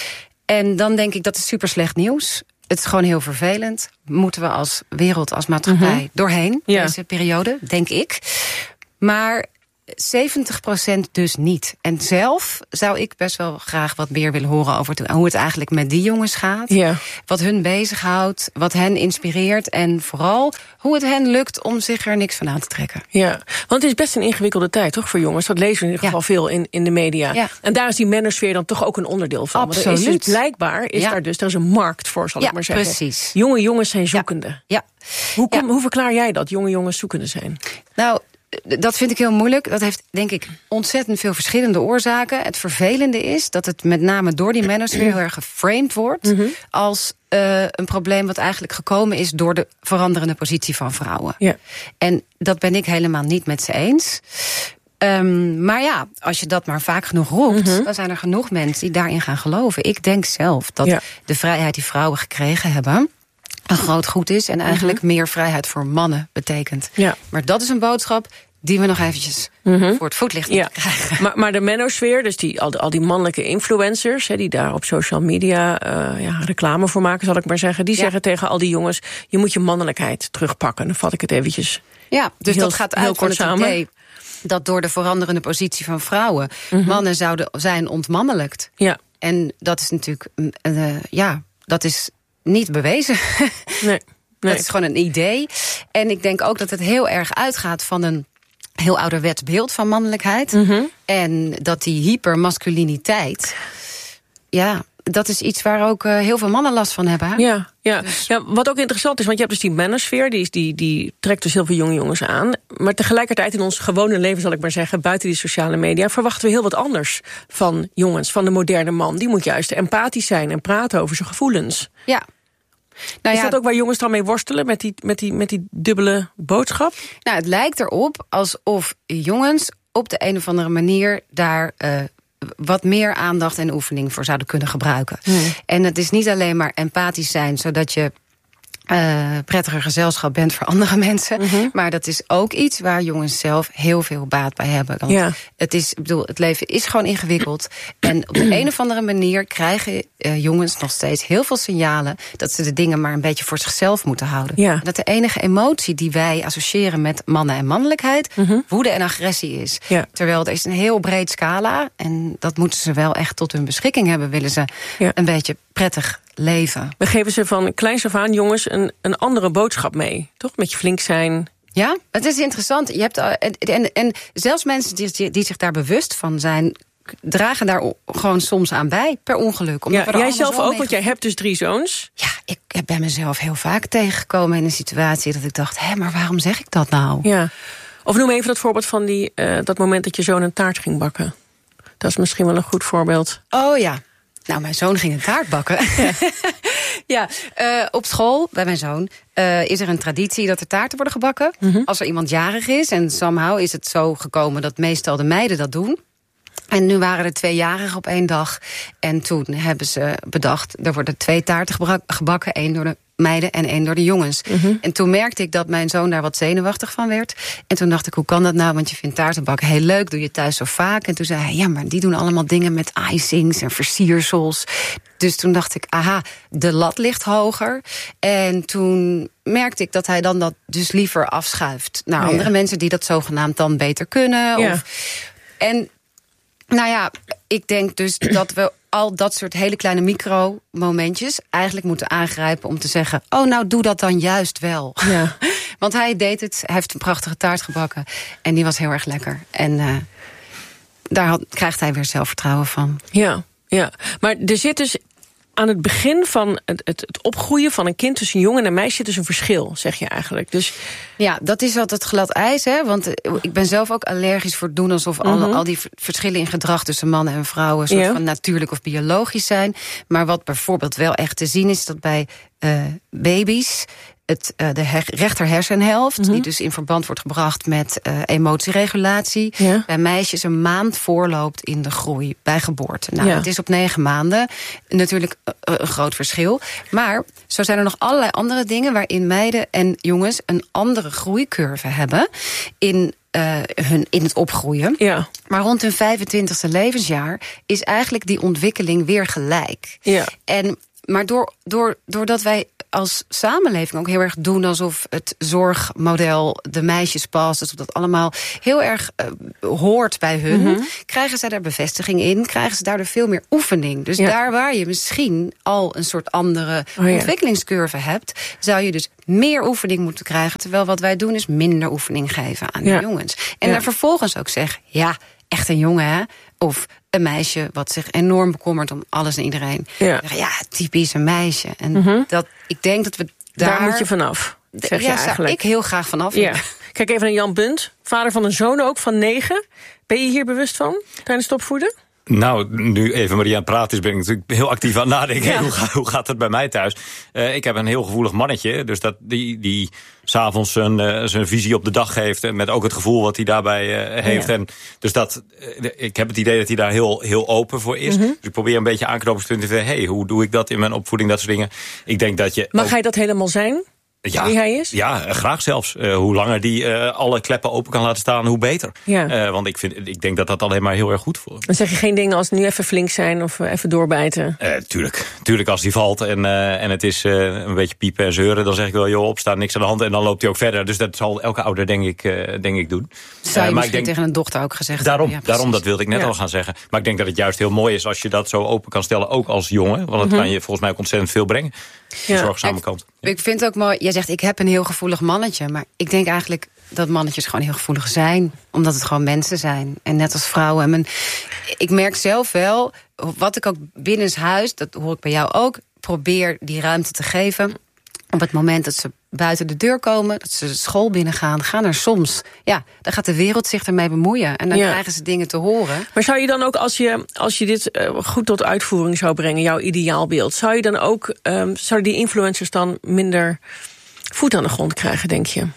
En dan denk ik, dat is super slecht nieuws. Het is gewoon heel vervelend. Moeten we als wereld, als maatschappij mm-hmm. doorheen, ja. deze periode, denk ik. Maar zeventig procent dus niet. En zelf zou ik best wel graag wat meer willen horen over hoe het eigenlijk met die jongens gaat. Ja. Wat hun bezighoudt, wat hen inspireert en vooral hoe het hen lukt om zich er niks van aan te trekken. Ja, want het is best een ingewikkelde tijd, toch, voor jongens? Dat lezen we in ieder geval ja. veel in, in de media. Ja. En daar is die manosphere dan toch ook een onderdeel van. Absoluut. Want er is dus blijkbaar is ja. daar dus er is een markt voor, zal ja, ik maar zeggen. Precies. Jonge jongens zijn zoekende. Ja. ja. Hoe, kom, ja. hoe verklaar jij dat, jonge jongens zoekende zijn? Nou, dat vind ik heel moeilijk. Dat heeft, denk ik, ontzettend veel verschillende oorzaken. Het vervelende is dat het met name door die manosphere heel erg geframed wordt mm-hmm. als uh, een probleem wat eigenlijk gekomen is door de veranderende positie van vrouwen. Ja. En dat ben ik helemaal niet met ze eens. Um, maar ja, als je dat maar vaak genoeg roept, mm-hmm. dan zijn er genoeg mensen die daarin gaan geloven. Ik denk zelf dat ja. de vrijheid die vrouwen gekregen hebben een groot goed is en eigenlijk mm-hmm. meer vrijheid voor mannen betekent. Ja. Maar dat is een boodschap die we nog eventjes mm-hmm. voor het voetlicht moeten ja. krijgen. Maar, maar de manosphere, dus die, al, die, al die mannelijke influencers, he, die daar op social media uh, ja, reclame voor maken, zal ik maar zeggen, die ja. zeggen tegen al die jongens, je moet je mannelijkheid terugpakken. Dan vat ik het eventjes Ja, dus heel, dat gaat uit van het samen. idee dat door de veranderende positie van vrouwen mm-hmm. mannen zouden zijn ontmannelijkt. Ja. En dat is natuurlijk, uh, ja, dat is niet bewezen. Nee, nee. Dat is gewoon een idee. En ik denk ook dat het heel erg uitgaat van een heel ouderwets beeld van mannelijkheid. Mm-hmm. En dat die hypermasculiniteit, ja, dat is iets waar ook uh, heel veel mannen last van hebben. Hè? Ja, ja. Dus ja, wat ook interessant is, want je hebt dus die manosphere, die, die, die trekt dus heel veel jonge jongens aan. Maar tegelijkertijd in ons gewone leven, zal ik maar zeggen, buiten die sociale media, verwachten we heel wat anders van jongens, van de moderne man. Die moet juist empathisch zijn en praten over zijn gevoelens. Ja. Nou is ja, dat ook waar jongens dan mee worstelen, met die, met, die, met die dubbele boodschap? Nou, het lijkt erop alsof jongens op de een of andere manier daar uh, wat meer aandacht en oefening voor zouden kunnen gebruiken. Hmm. En het is niet alleen maar empathisch zijn, zodat je Uh, prettiger gezelschap bent voor andere mensen. Mm-hmm. Maar dat is ook iets waar jongens zelf heel veel baat bij hebben. Want ja. het is, ik bedoel, het leven is gewoon ingewikkeld. En op de een of andere manier krijgen uh, jongens nog steeds heel veel signalen dat ze de dingen maar een beetje voor zichzelf moeten houden. Ja. Dat de enige emotie die wij associëren met mannen en mannelijkheid mm-hmm. woede en agressie is. Ja. Terwijl er is een heel breed scala. En dat moeten ze wel echt tot hun beschikking hebben, willen ze ja. een beetje prettig leven. We geven ze van kleins af aan, jongens, een, een andere boodschap mee. Toch? Met je flink zijn. Ja, het is interessant. Je hebt, en, en, en zelfs mensen die, die zich daar bewust van zijn, dragen daar gewoon soms aan bij, per ongeluk. Ja, jij zelf ook, want jij hebt dus drie zoons. Ja, ik ben mezelf heel vaak tegengekomen in een situatie dat ik dacht, hé, maar waarom zeg ik dat nou? Ja. Of noem even dat voorbeeld van die, uh, dat moment dat je zoon een taart ging bakken. Dat is misschien wel een goed voorbeeld. Oh ja. Nou, mijn zoon ging een taart bakken. Ja, ja uh, op school, bij mijn zoon, uh, is er een traditie dat er taarten worden gebakken. Mm-hmm. Als er iemand jarig is. En somehow is het zo gekomen dat meestal de meiden dat doen. En nu waren er twee jarigen op één dag. En toen hebben ze bedacht, er worden twee taarten gebakken. één door de meiden en één door de jongens. Mm-hmm. En toen merkte ik dat mijn zoon daar wat zenuwachtig van werd. En toen dacht ik, hoe kan dat nou? Want je vindt taarten bakken heel leuk, doe je thuis zo vaak. En toen zei hij, ja, maar die doen allemaal dingen met icings en versiersels. Dus toen dacht ik, aha, de lat ligt hoger. En toen merkte ik dat hij dan dat dus liever afschuift naar oh, andere ja. mensen die dat zogenaamd dan beter kunnen. Ja. Of, en nou ja, ik denk dus dat we al dat soort hele kleine micro-momentjes eigenlijk moeten aangrijpen om te zeggen, oh, nou, doe dat dan juist wel. Ja. Want hij deed het, hij heeft een prachtige taart gebakken en die was heel erg lekker. En uh, daar had, krijgt hij weer zelfvertrouwen van. Ja, ja, maar er zit dus aan het begin van het, het, het opgroeien van een kind tussen een jongen en een meisje dus een verschil, zeg je eigenlijk. Dus ja, dat is altijd glad ijs, hè? Want ik ben zelf ook allergisch voor het doen alsof alle, mm-hmm. al die verschillen in gedrag tussen mannen en vrouwen een soort ja. van natuurlijk of biologisch zijn. Maar wat bijvoorbeeld wel echt te zien is dat bij uh, baby's het, uh, de her- rechter hersenhelft, mm-hmm. die dus in verband wordt gebracht met uh, emotieregulatie, ja. bij meisjes een maand voorloopt in de groei bij geboorte. Nou, ja. het is op negen maanden natuurlijk uh, een groot verschil. Maar zo zijn er nog allerlei andere dingen waarin meiden en jongens een andere groeicurve hebben in Uh, hun, in het opgroeien. Ja. Maar rond hun vijfentwintigste levensjaar is eigenlijk die ontwikkeling weer gelijk. Ja. En, maar door, door, doordat wij als samenleving ook heel erg doen alsof het zorgmodel de meisjes past, alsof dat allemaal heel erg uh, hoort bij hun, mm-hmm. krijgen zij daar bevestiging in, krijgen ze daardoor veel meer oefening. Dus ja. daar waar je misschien al een soort andere oh, ja. ontwikkelingscurve hebt, zou je dus meer oefening moeten krijgen, terwijl wat wij doen is minder oefening geven aan ja. de jongens. En ja. dan vervolgens ook zeggen, ja, echt een jongen, hè? Of een meisje wat zich enorm bekommert om alles en iedereen. Ja, ja typisch een meisje. En mm-hmm. dat, ik denk dat we daar... Daar moet je vanaf, zeg je ja, eigenlijk. zou ik heel graag vanaf. Ja. Kijk even naar Jan Bunt, vader van een zoon ook, van negen. Ben je hier bewust van, tijdens het opvoeden? Nou, nu even Marie aan het praten is, ben ik natuurlijk heel actief aan het nadenken. Ja. Hoe, ga, hoe gaat het bij mij thuis? Uh, ik heb een heel gevoelig mannetje, dus dat die, die 's avonds zijn, uh, zijn visie op de dag geeft, en met ook het gevoel wat hij daarbij uh, heeft. Ja. En dus dat, uh, ik heb het idee dat hij daar heel, heel open voor is. Mm-hmm. Dus ik probeer een beetje aanknopingspunten te vinden. Hey, hoe doe ik dat in mijn opvoeding, dat soort dingen? Ik denk dat je. Mag ook... hij dat helemaal zijn? Ja, wie hij is? Ja, graag zelfs. Uh, hoe langer die uh, alle kleppen open kan laten staan, hoe beter. Ja. Uh, want ik, vind, ik denk dat dat alleen maar heel erg goed voelt. Dan zeg je geen dingen als nu even flink zijn of even doorbijten? Uh, tuurlijk. Tuurlijk, als die valt en, uh, en het is uh, een beetje piepen en zeuren, dan zeg ik wel, joh, opstaan, niks aan de hand. En dan loopt hij ook verder. Dus dat zal elke ouder, denk ik, uh, denk ik doen. Zou je uh, maar misschien ik denk, tegen een dochter ook gezegd daarom, hebben? Ja, daarom, dat wilde ik net ja. al gaan zeggen. Maar ik denk dat het juist heel mooi is als je dat zo open kan stellen, ook als jongen. Want het mm-hmm. kan je volgens mij ook ontzettend veel brengen. De ja. zorgzame kant. Ik, ik vind het ook mooi, jij zegt ik heb een heel gevoelig mannetje, maar ik denk eigenlijk dat mannetjes gewoon heel gevoelig zijn, omdat het gewoon mensen zijn. En net als vrouwen. En mijn, ik merk zelf wel, wat ik ook binnenshuis, dat hoor ik bij jou ook, probeer die ruimte te geven. Op het moment dat ze buiten de deur komen, dat ze de school binnengaan, gaan er soms, ja, dan gaat de wereld zich ermee bemoeien. En dan ja. krijgen ze dingen te horen. Maar zou je dan ook, als je, als je dit uh, goed tot uitvoering zou brengen, jouw ideaalbeeld, zou je dan ook, um, zouden die influencers dan minder voet aan de grond krijgen, denk je?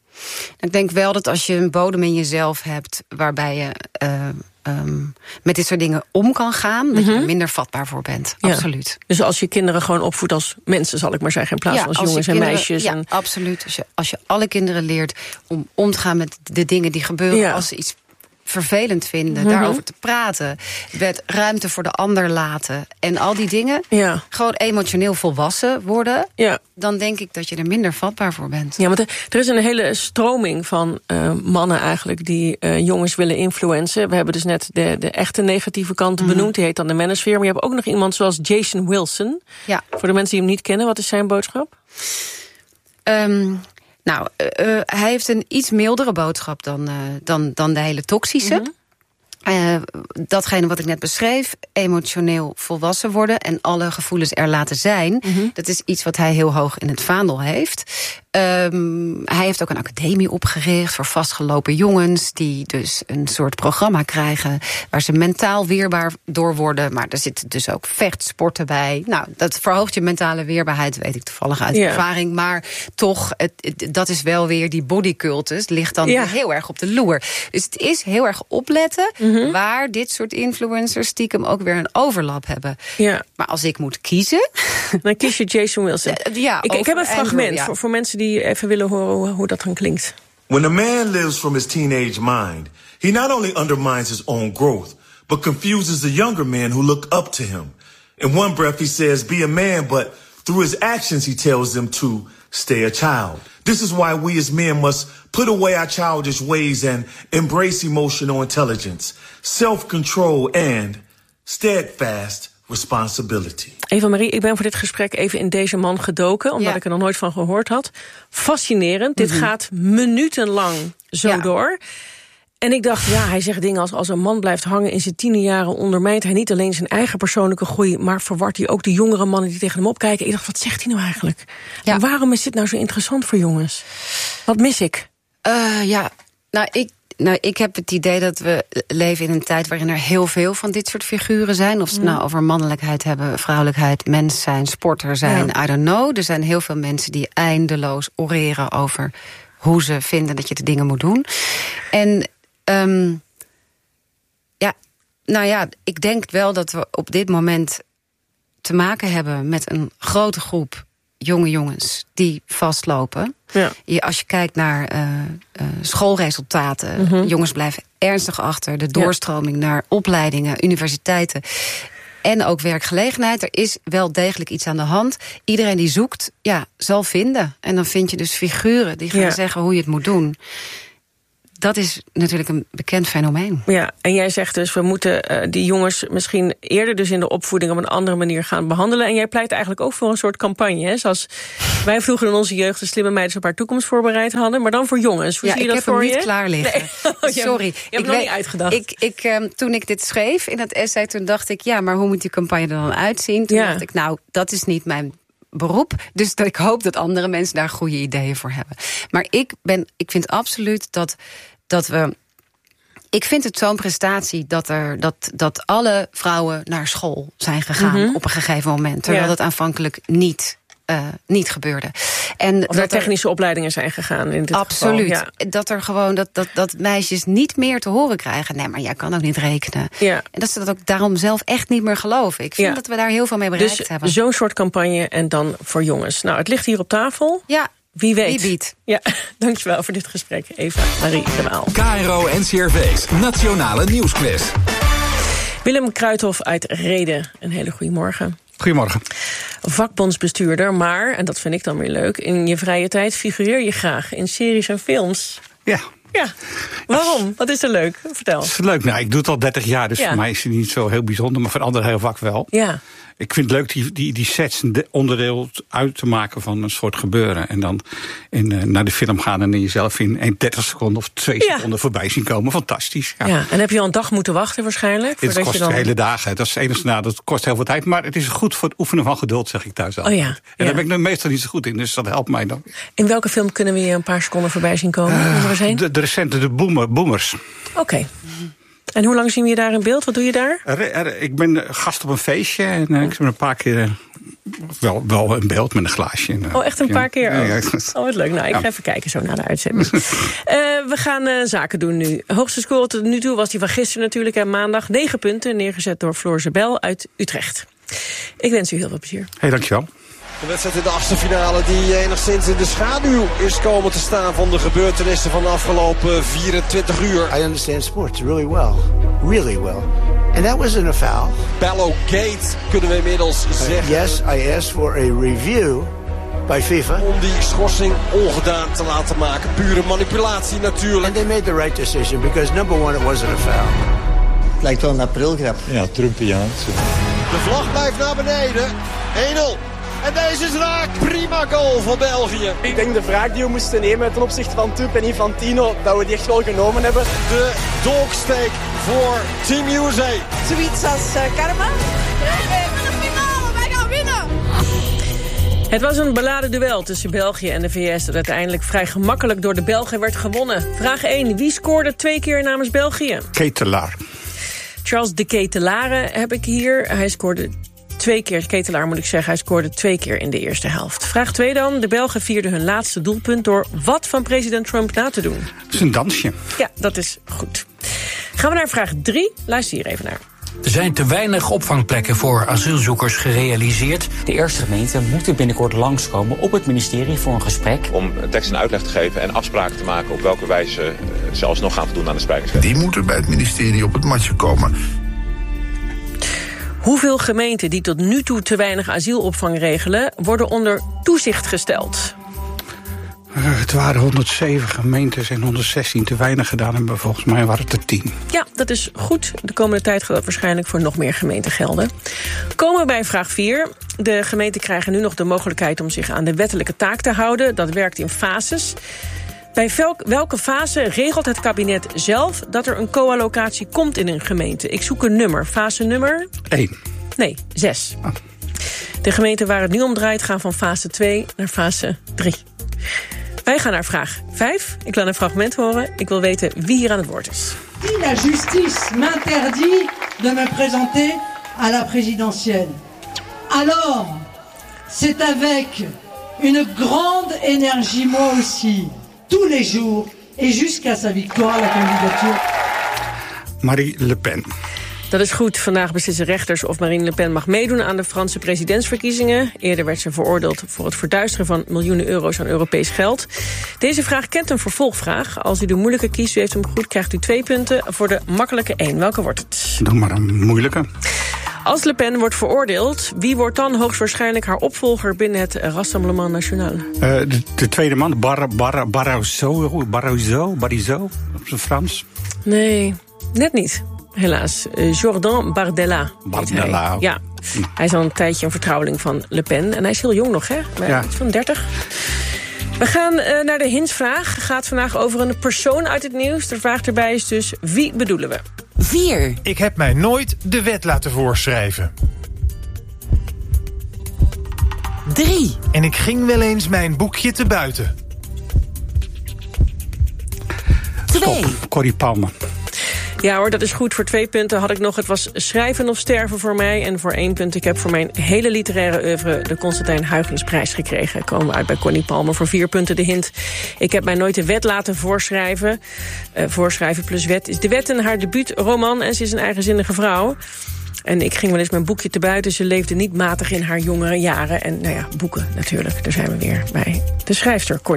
Ik denk wel dat als je een bodem in jezelf hebt waarbij je uh, um, met dit soort dingen om kan gaan, mm-hmm. dat je er minder vatbaar voor bent. Ja. Absoluut. Dus als je kinderen gewoon opvoedt als mensen, zal ik maar zeggen, in plaats ja, van als, als jongens kinderen, en meisjes. Ja, en... absoluut. Als je, als je alle kinderen leert om om te gaan met de dingen die gebeuren, ja. als ze iets vervelend vinden, mm-hmm. daarover te praten, met ruimte voor de ander laten en al die dingen, ja. gewoon emotioneel volwassen worden, ja. dan denk ik dat je er minder vatbaar voor bent. Ja, want er, er is een hele stroming van uh, mannen eigenlijk die uh, jongens willen influencen. We hebben dus net de, de echte negatieve kant mm-hmm. benoemd, die heet dan de manosphere. Maar je hebt ook nog iemand zoals Jason Wilson. Ja. Voor de mensen die hem niet kennen, wat is zijn boodschap? Um, Nou, uh, hij heeft een iets mildere boodschap dan, uh, dan, dan de hele toxische. Mm-hmm. Uh, datgene wat ik net beschreef, emotioneel volwassen worden en alle gevoelens er laten zijn, mm-hmm. dat is iets wat hij heel hoog in het vaandel heeft. Um, hij heeft ook een academie opgericht voor vastgelopen jongens, die dus een soort programma krijgen waar ze mentaal weerbaar door worden. Maar er zitten dus ook vechtsporten bij. Nou, dat verhoogt je mentale weerbaarheid, weet ik toevallig uit Ja. ervaring. Maar toch, het, het, dat is wel weer die bodycultus, ligt dan Ja. heel erg op de loer. Dus het is heel erg opletten Mhm. waar dit soort influencers stiekem ook weer een overlap hebben. Ja. Maar als ik moet kiezen, dan kies je Jason Wilson. ja, ik, ik heb een over Andrew, fragment ja. voor, voor mensen die even willen horen hoe, hoe dat dan klinkt. When a man lives from his teenage mind, he not only undermines his own growth, but confuses the younger men who look up to him. In one breath he says, be a man, but through his actions he tells them to stay a child. This is why we as men must put away our childish ways and embrace emotional intelligence, self-control and steadfast responsibility. Eva Marie, ik ben voor dit gesprek even in deze man gedoken, omdat Ja. ik er nog nooit van gehoord had. Fascinerend. Dit Mhm. gaat minutenlang zo Ja. door. En ik dacht, ja, hij zegt dingen als als een man blijft hangen in zijn tienerjaren, ondermijnt hij niet alleen zijn eigen persoonlijke groei, maar verwart hij ook de jongere mannen die tegen hem opkijken. Ik dacht, wat zegt hij nou eigenlijk? Ja. En waarom is dit nou zo interessant voor jongens? Wat mis ik? Uh, ja, nou ik, nou, ik heb het idee dat we leven in een tijd waarin er heel veel van dit soort figuren zijn. Of ze het Mm. nou over mannelijkheid hebben, vrouwelijkheid, mens zijn, sporter zijn, Ja. I don't know. Er zijn heel veel mensen die eindeloos oreren over hoe ze vinden dat je de dingen moet doen. En um, ja, nou ja, ik denk wel dat we op dit moment te maken hebben met een grote groep jonge jongens die vastlopen. Ja. Je, als je kijkt naar uh, uh, schoolresultaten, Mhm. jongens blijven ernstig achter. De doorstroming naar opleidingen, universiteiten en ook werkgelegenheid. Er is wel degelijk iets aan de hand. Iedereen die zoekt, ja, zal vinden. En dan vind je dus figuren die gaan Ja. zeggen hoe je het moet doen. Dat is natuurlijk een bekend fenomeen. Ja, en jij zegt dus, we moeten uh, die jongens misschien eerder dus in de opvoeding op een andere manier gaan behandelen. En jij pleit eigenlijk ook voor een soort campagne, hè? Zoals wij vroeger in onze jeugd de slimme meiden op haar toekomst voorbereid hadden, maar dan voor jongens. Hoe Ja, zie je ik dat heb voor hem je? niet klaar liggen. Nee. Sorry. Je hebt het nog weet- niet uitgedacht. Ik, ik, um, toen ik dit schreef in het essay, toen dacht ik, ja, maar hoe moet die campagne er dan uitzien? Toen Ja. dacht ik, nou, dat is niet mijn beroep. Dus dat ik hoop dat andere mensen daar goede ideeën voor hebben. Maar ik, ben, ik vind absoluut dat, dat we... Ik vind het zo'n prestatie dat, er, dat, dat alle vrouwen naar school zijn gegaan Mhm. op een gegeven moment. Terwijl Ja. dat aanvankelijk niet, uh, niet gebeurde. En Of naar er- technische opleidingen zijn gegaan in dit Absoluut. geval. Ja. Dat er gewoon dat, dat, dat meisjes niet meer te horen krijgen. Nee, maar jij kan ook niet rekenen. Ja. En dat ze dat ook daarom zelf echt niet meer geloven. Ik vind Ja. dat we daar heel veel mee bereikt Dus hebben. zo'n soort campagne en dan voor jongens. Nou, het ligt hier op tafel. Ja. Wie weet. Wie biedt. Ja, dankjewel voor dit gesprek, Eva Marie de Waal. K R O N C R V's Nationale Nieuwsquiz. Willem Kruithof uit Rheden, een hele goede morgen. Goedemorgen. Vakbondsbestuurder, maar, en dat vind ik dan weer leuk, in je vrije tijd figureer je graag in series en films. Ja. Ja, waarom? Wat is er leuk? Vertel. Dat is leuk. Nou, ik doe het al dertig jaar, dus Ja. voor mij is het niet zo heel bijzonder, maar voor anderen heel vaak wel. Ja. Ik vind het leuk die, die, die sets een de- onderdeel uit te maken van een soort gebeuren. En dan in, uh, naar de film gaan en in jezelf in een dertig seconden of twee Ja. seconden voorbij zien komen. Fantastisch. Ja. Ja, en heb je al een dag moeten wachten waarschijnlijk? Het voordat kost je dan... hele dagen. Dat is het enige nadeel. Dat kost heel veel tijd. Maar het is goed voor het oefenen van geduld, zeg ik thuis al. Oh ja, En ja. daar ben ik nou meestal niet zo goed in. Dus dat helpt mij dan. In welke film kunnen we je een paar seconden voorbij zien komen? Uh, Onder zijn? de, de recente, de boomer, Boomers. Oké. En hoe lang zien we je daar in beeld? Wat doe je daar? Er, er, ik ben uh, gast op een feestje. En uh, ik ben een paar keer... Uh, wel, wel in beeld met een glaasje. En, uh, Oh, echt een ja. paar keer? Ja, Oh, ja. oh wat leuk. Nou, ik Ja. ga even kijken zo naar de uitzending. uh, we gaan uh, zaken doen nu. Hoogste score tot nu toe was die van gisteren natuurlijk. En maandag negen punten, neergezet door Floor Zebel uit Utrecht. Ik wens u heel veel plezier. Hey, dankjewel. De wedstrijd in de achtste finale die enigszins in de schaduw is komen te staan van de gebeurtenissen van de afgelopen vierentwintig uur. I understand sports really well. Really well. And that wasn't a foul. Ballogate kunnen we inmiddels zeggen. Uh, yes, I asked for a review by FIFA. Om die schorsing ongedaan te laten maken. Pure manipulatie natuurlijk. And they made the right decision because number one, it wasn't a foul. Het lijkt wel een aprilgrap. Ja, Trumpiaans. De vlag blijft naar beneden. één nul. En deze is raak. Prima goal van België. Ik denk de wraak die we moesten nemen ten opzichte van Tup en Infantino, dat we die echt wel genomen hebben. De dolksteek voor Team U S A. Zoiets als uh, karma? Wij gaan de finale, wij gaan winnen! Het was een beladen duel tussen België en de V S... dat uiteindelijk vrij gemakkelijk door de Belgen werd gewonnen. Vraag één. Wie scoorde twee keer namens België? Ketelaar. Charles de Ketelaere heb ik hier. Hij scoorde twee keer, Ketelaar moet ik zeggen... hij scoorde twee keer in de eerste helft. Vraag twee dan. De Belgen vierden hun laatste doelpunt... door wat van president Trump na te doen? Dat is een dansje. Ja, dat is goed. Gaan we naar vraag drie. Luister hier even naar. Er zijn te weinig opvangplekken voor asielzoekers gerealiseerd. De eerste gemeenten moeten binnenkort langskomen op het ministerie voor een gesprek. Om tekst en uitleg te geven en afspraken te maken op welke wijze ze alsnog gaan voldoen aan de spreidingswet. Die moeten bij het ministerie op het matje komen. Hoeveel gemeenten die tot nu toe te weinig asielopvang regelen... worden onder toezicht gesteld? Uh, het waren honderdzeven gemeentes en honderdzestien te weinig gedaan hebben. Volgens mij waren het er tien. Ja, dat is goed. De komende tijd gaat dat waarschijnlijk voor nog meer gemeenten gelden. Komen we bij vraag vier. De gemeenten krijgen nu nog de mogelijkheid om zich aan de wettelijke taak te houden. Dat werkt in fases. Bij welke fase regelt het kabinet zelf dat er een co-allocatie komt in een gemeente? Ik zoek een nummer. Fase nummer? één. Nee, zes. Oh. De gemeenten waar het nu om draait gaan van fase twee naar fase drie. Wij gaan naar vraag vijf. Ik laat een fragment horen. Ik wil weten wie hier aan het woord is. Si la justice m'interdit de me présenter à la présidentielle, alors c'est avec une grande énergie, moi aussi, tous les jours et jusqu'à sa victoire, la candidature. Marie Le Pen. Dat is goed. Vandaag beslissen rechters of Marine Le Pen mag meedoen aan de Franse presidentsverkiezingen. Eerder werd ze veroordeeld voor het verduisteren van miljoenen euro's aan Europees geld. Deze vraag kent een vervolgvraag. Als u de moeilijke kiest, u heeft hem goed, krijgt u twee punten. Voor de makkelijke één. Welke wordt het? Doe maar een moeilijke. Als Le Pen wordt veroordeeld, wie wordt dan hoogstwaarschijnlijk haar opvolger binnen het Rassemblement National? Uh, de, de tweede man, Bar, Bar, Barroso, Barroso, Barroso, op zijn Frans? Nee, net niet. Helaas. Jordan Bardella. Bardella. Hij. Ja, hij is al een tijdje een vertrouweling van Le Pen. En hij is heel jong nog, hè? Ja. Iets van dertig. We gaan uh, naar de hintsvraag. Het gaat vandaag over een persoon uit het nieuws. De vraag erbij is dus, wie bedoelen we? vier. Ik heb mij nooit de wet laten voorschrijven. drie. En ik ging wel eens mijn boekje te buiten. twee. Corrie Palmer. Ja hoor, dat is goed. Voor twee punten had ik nog, het was schrijven of sterven voor mij. En voor één punt, ik heb voor mijn hele literaire oeuvre de Constantijn Huygensprijs gekregen. Komen we uit bij Connie Palmer. Voor vier punten de hint. Ik heb mij nooit de wet laten voorschrijven. Uh, voorschrijven plus wet is de wet en haar debuutroman. En ze is een eigenzinnige vrouw. En ik ging wel eens mijn boekje te buiten. Ze leefde niet matig in haar jongere jaren. En nou ja, boeken natuurlijk. Daar zijn we weer bij de schrijfster Connie.